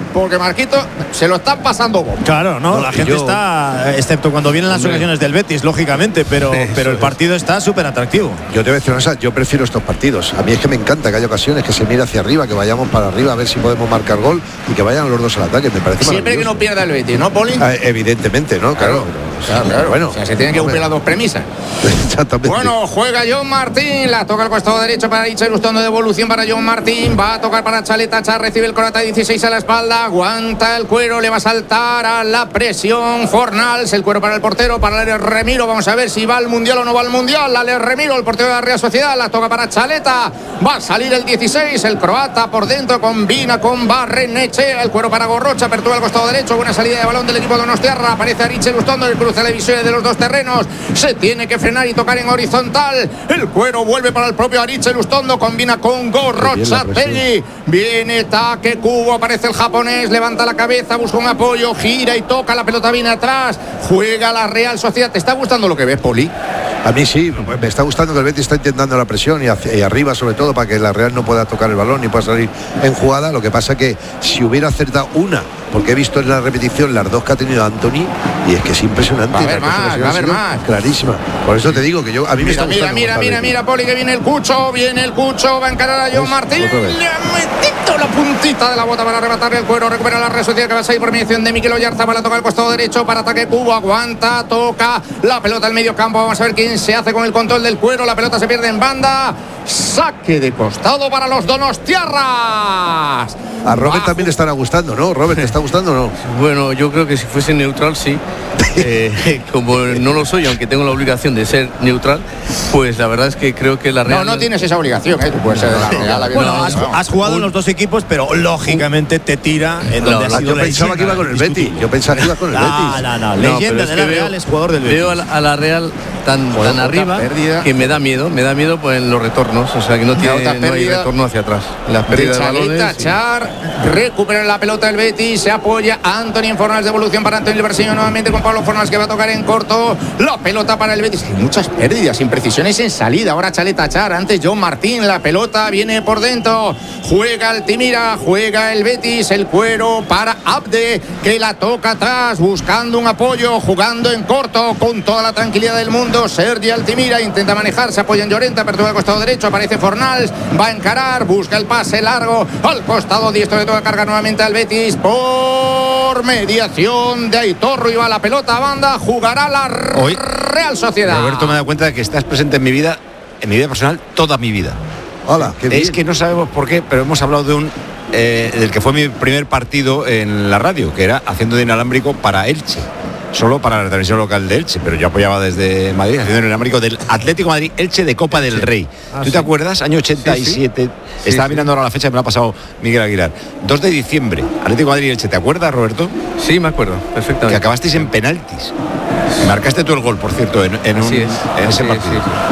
porque Marquito se lo están pasando bomba. Claro, no, la gente está, excepto cuando vienen las ocasiones del Betis, lógicamente, pero el partido está súper atractivo. Yo te voy a decir una cosa, yo prefiero estos partidos. A mí es que me encanta que haya ocasiones que se mire hacia arriba, que vayamos para arriba a ver si podemos marcar gol y que vayan los dos al ataque. Me parece siempre que no pierda el Betis, ¿no, Poli? Evidentemente, ¿no? Claro. Claro. Bueno, o sea, se tienen que cumplir las dos premisas. Exactamente. Bueno, juega John Martín, la toca al costado derecho para Icha, ilustrando devolución para John Martín, va a tocar para Chaleta Char, recibe el Croata 16 a la espalda, aguanta el Cuero, le va a saltar a la presión Fornals, el Cuero para el portero, para el Remiro, vamos a ver si va al Mundial o no va al Mundial, Ale Remiro, el portero de la Real Sociedad, la toca para Chaleta, va a salir el 16, el croata por dentro, combina con Barrenechea, el Cuero para Gorrocha, apertura al costado derecho, buena salida de balón del equipo de Donostiarra, aparece Ariche Lustondo, el cruce la división de los dos terrenos, se tiene que frenar y tocar en horizontal, el Cuero vuelve para el propio Ariche Lustondo, combina con Gorrocha Tegui, viene Take Kubo, aparece el japonés, levanta la cabeza, busca un apoyo, gira y toca, la pelota viene atrás, juega la Real Sociedad. ¿Te está gustando lo que ves, Poli? A mí sí, me está gustando que el Betis está intentando la presión y arriba sobre todo para que la Real no pueda tocar el balón ni pueda salir en jugada. Lo que pasa que si hubiera acertado una, porque he visto en la repetición las dos que ha tenido Anthony y es que es impresionante. Va a haber más. Clarísima. Por eso te digo que a mí me está gustando. Mira, Poli, que viene el Cucho, va a encarar a John Martín. Le ha metido la puntita de la bota para arrebatarle el Cuero, recupera la Real Sociedad que va a salir por mediación de Mikel Oyarzabal, la toca al costado derecho para Take Kubo, aguanta, toca la pelota al medio campo, vamos a ver quién se hace con el control del Cuero, la pelota se pierde en banda, saque de costado para los donostiarras. A Robert también le estará gustando, ¿no? Robert, ¿te está gustando o no? Bueno, yo creo que si fuese neutral, sí. Como no lo soy, aunque tengo la obligación de ser neutral, pues la verdad es que creo que la Real... No tienes esa obligación, tú puedes ser de la Real. Bueno, has jugado en los dos equipos, pero lógicamente te tira en donde ha sido yo pensaba que iba con el Betis. Yo pensaba que iba con el Betis. No. Leyenda de la Real es jugador del Betis. Veo a la Real tan arriba que me da miedo pues en los retornos, o sea que no hay retorno hacia atrás. Las pérdidas de balones. Char, recupera la pelota el Betis, se apoya Anthony Fornals, devolución para Anthony Berseño nuevamente con Pablo Fornals que va a tocar en corto, la pelota para el Betis. Hay muchas pérdidas, imprecisiones en salida. Ahora Chaleta Char, antes John Martín, la pelota viene por dentro, juega Altimira, juega el Betis, el Cuero para Abde que la toca atrás, buscando un apoyo, jugando en corto con toda la tranquilidad del mundo. Sergi Altimira intenta manejar, se apoya en Llorente, apertura al costado derecho, aparece Fornals, va a encarar, busca el pase largo al costado diestro de toda carga nuevamente al Betis por mediación de Aitor Ruiba, la pelota a banda, jugará la Real Sociedad. Roberto, me da cuenta de que estás presente en mi vida personal, toda mi vida. Hola, qué bien. Es que no sabemos por qué, pero hemos hablado de del que fue mi primer partido en la radio, que era haciendo de inalámbrico para Elche. Solo para la televisión local de Elche, pero yo apoyaba desde Madrid, haciendo el inalámbrico del Atlético Madrid Elche de Copa del Rey. ¿Tú te acuerdas? Año 87. Estaba mirando ahora la fecha, me la ha pasado Miguel Aguilar. 2 de diciembre, Atlético Madrid Elche. ¿Te acuerdas, Roberto? Sí, me acuerdo, perfectamente. Que acabasteis en penaltis. Marcaste tú el gol, por cierto, en ese partido.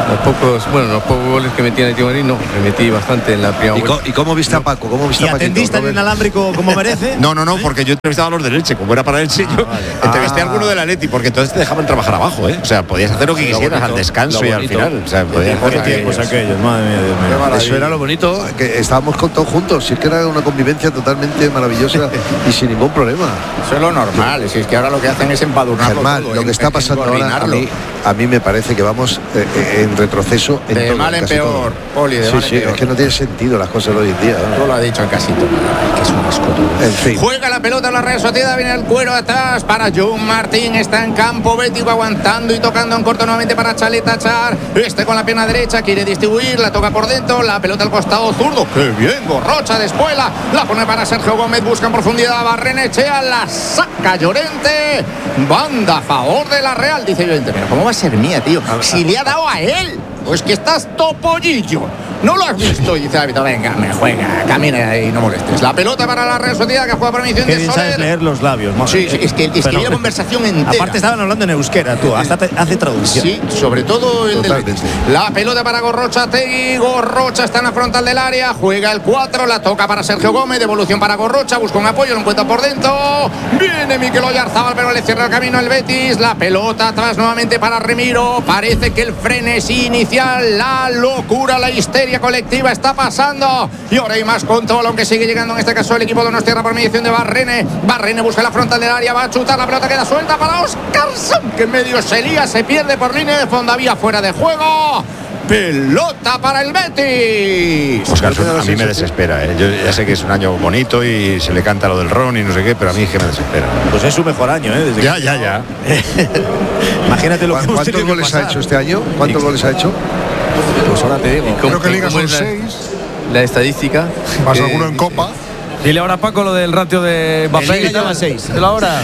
Sí. Los pocos goles que metí en Atlético Madrid, no, me metí bastante en la primera vuelta. ¿Y cómo viste a Paco? ¿Cómo viste a Paquito? ¿Atendiste al inalámbrico como merece? No, porque yo entrevistaba a los del Elche, como era para Elche, yo entrevisté a alguno del Atleti, porque entonces te dejaban trabajar abajo, ¿eh? O sea, podías hacer lo que quisieras al descanso y al final. O sea, podías hacer tiempos aquellos, madre mía, Dios mío. Eso era lo bonito, que estábamos con todos juntos, si es que era una convivencia totalmente maravillosa y sin ningún problema. Eso es lo normal, si es que ahora lo que hacen es empadurnarlo. Germán, lo que está pasando ahora a mí me parece que vamos en retroceso en de todo, mal en peor, Poli, de mal en peor. Es que no tiene sentido las cosas hoy en día, ¿no? Todo lo ha dicho en casito, que es un asco todo. En fin. Juega la pelota en la Real Sociedad, viene el Cuero atrás para John Martín, está en campo, Betis va aguantando y tocando en corto nuevamente para Chaleta Char, con la pierna derecha, quiere distribuir, la toca por dentro, la pelota al costado zurdo, qué bien, Gorrocha de espuela, la pone para Sergio Gómez, busca en profundidad a Barrenechea, la saca Llorente, banda a favor de la Real, dice Llorente, pero ¿cómo va a ser mía, tío? Si le ha dado a él, pues que estás topollillo. ¿No lo has visto? Y dice árbitro, venga, me juega, camina y no molestes. La pelota para la Real Sociedad que juega por emisión de Soler. Sabes leer los labios, sí, es que había conversación entera. Aparte estaban hablando en euskera, tú, hasta hace traducción. Sí, sobre todo el del Betis. La pelota para Gorrocha Tegui, Gorrocha está en la frontal del área, juega el 4, la toca para Sergio Gómez, devolución para Gorrocha, busca un apoyo, lo encuentra por dentro. Viene Mikel Oyarzabal, pero le cierra el camino al Betis. La pelota atrás nuevamente para Remiro. Parece que el frenesí inicial, la locura, la histeria histeria colectiva está pasando. Y ahora hay más control, aunque sigue llegando en este caso el equipo de Donostiarra por mediación de Barrene. Barrene busca la frontal del área, va a chutar, la pelota queda suelta para Óscarson, que medio se lía, se pierde por línea de fondo, había fuera de juego. Pelota para el Betis. Óscarson a mí me desespera, ¿eh? Yo ya sé que es un año bonito y se le canta lo del Ron y no sé qué, pero a mí es que me desespera. Pues es su mejor año, ¿eh? Desde ya. Imagínate lo que ¿Cuántos goles ha hecho este año? ¿Cuántos goles ha hecho? Pues ahora te digo. Creo que Liga son 6. La estadística. Más alguno en Copa. Dile ahora a Paco lo del ratio de Mbappé. Liga lleva 6. De la hora.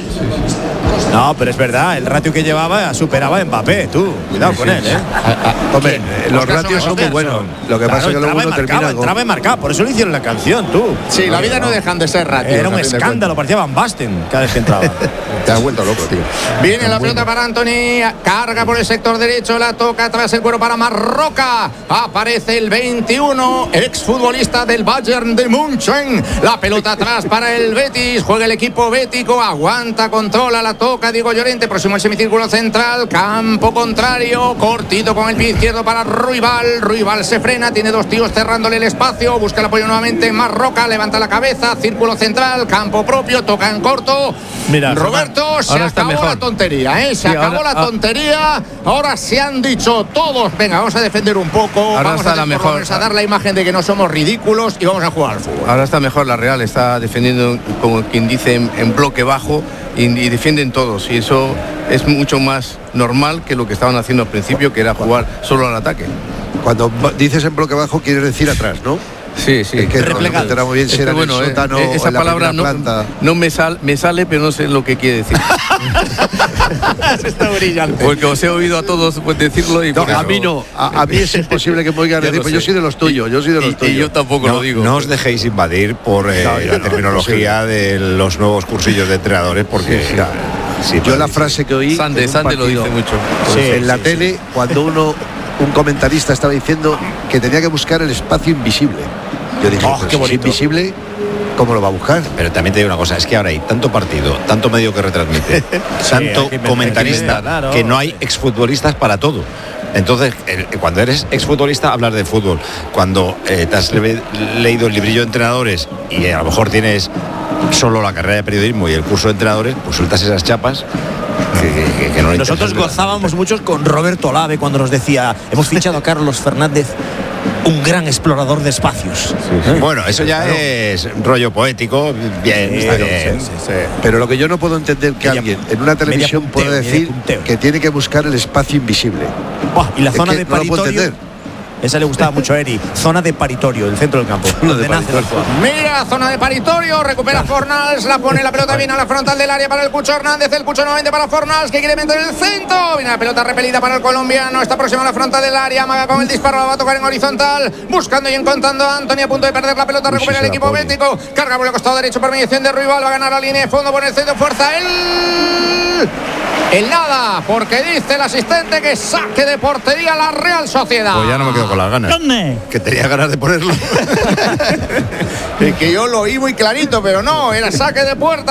No, pero es verdad, el ratio que llevaba superaba a Mbappé, tú. Cuidado con él, ¿eh? Hombre, los ratios son muy buenos. Lo que pasa es que luego uno termina con... Entraba y marcaba, por eso le hicieron la canción, tú. Sí, la vida no dejan de ser ratios. Era un escándalo, parecía Van Basten cada vez que entraba. Te has vuelto loco, tío. Viene la pelota para Anthony, carga por el sector derecho, la toca atrás el cuero para Marroca. Aparece el 21, exfutbolista del Bayern de München. La pelota atrás para el Betis, juega el equipo bético, aguanta, controla, la toca Diego Llorente, próximo al semicírculo central, campo contrario, cortito con el pie izquierdo para Ruibal. Ruibal se frena, tiene dos tíos cerrándole el espacio, busca el apoyo nuevamente en Marroca, levanta la cabeza, círculo central, campo propio, toca en corto. Mira, Roberto, se acabó la tontería, ¿eh? Se acabó la tontería. Ahora se han dicho todos, venga, vamos a defender un poco, vamos a dar la imagen de que no somos ridículos y vamos a jugar al fútbol. Ahora está mejor la Real, está defendiendo, como quien dice, en bloque bajo y defienden todos. Y eso es mucho más normal que lo que estaban haciendo al principio, que era jugar solo al ataque. Cuando dices en bloque bajo, quieres decir atrás, ¿no? Sí. Es que no muy bien si era bueno, en el sótano, esa palabra no me sale, pero no sé lo que quiere decir. Está brillante. Porque os he oído a todos decirlo y no, a mí no. A mí es imposible que me oigan decir, pues yo soy de los tuyos, Y yo tampoco lo digo. No os dejéis invadir por la terminología de los nuevos cursillos de entrenadores, porque yo la frase que oí Sande lo dice mucho. En la tele, cuando un comentarista estaba diciendo que tenía que buscar el espacio invisible. Yo dije, qué bonito. Si es invisible, ¿cómo lo va a buscar? Pero también te digo una cosa, es que ahora hay tanto partido, tanto medio que retransmite, tanto comentarista, que no hay exfutbolistas para todo. Entonces, cuando eres exfutbolista, hablas de fútbol. Cuando te has leído el librillo de entrenadores y a lo mejor tienes solo la carrera de periodismo y el curso de entrenadores, pues sueltas esas chapas. Que no. Nosotros gozábamos mucho con Roberto Olave cuando nos decía, hemos fichado a Carlos Fernández, un gran explorador de espacios. Bueno, eso ya es rollo poético, bien, está bien. Pero lo que yo no puedo entender que alguien en una televisión pueda decir que tiene que buscar el espacio invisible. Y la zona de paritorio. Esa le gustaba mucho a Eri. Zona de paritorio, el centro del campo. Mira, zona de paritorio, recupera Fornals, la pone la pelota bien a la frontal del área para el Cucho Hernández, el Cucho nuevamente para Fornals, que quiere meter el centro. Viene la pelota repelida para el colombiano, está próxima a la frontal del área, amaga con el disparo, la va a tocar en horizontal, buscando y encontrando a Anthony, a punto de perder la pelota, recupera el equipo bético, carga por el costado derecho por mediación de Ruibal, va a ganar la línea de fondo por el centro, fuerza el nada, porque dice el asistente que saque de portería la Real Sociedad. Pues ya no me quedo con las ganas. ¿Dónde? Que tenía ganas de ponerlo. Que yo lo oí muy clarito, pero no, era saque de puerta.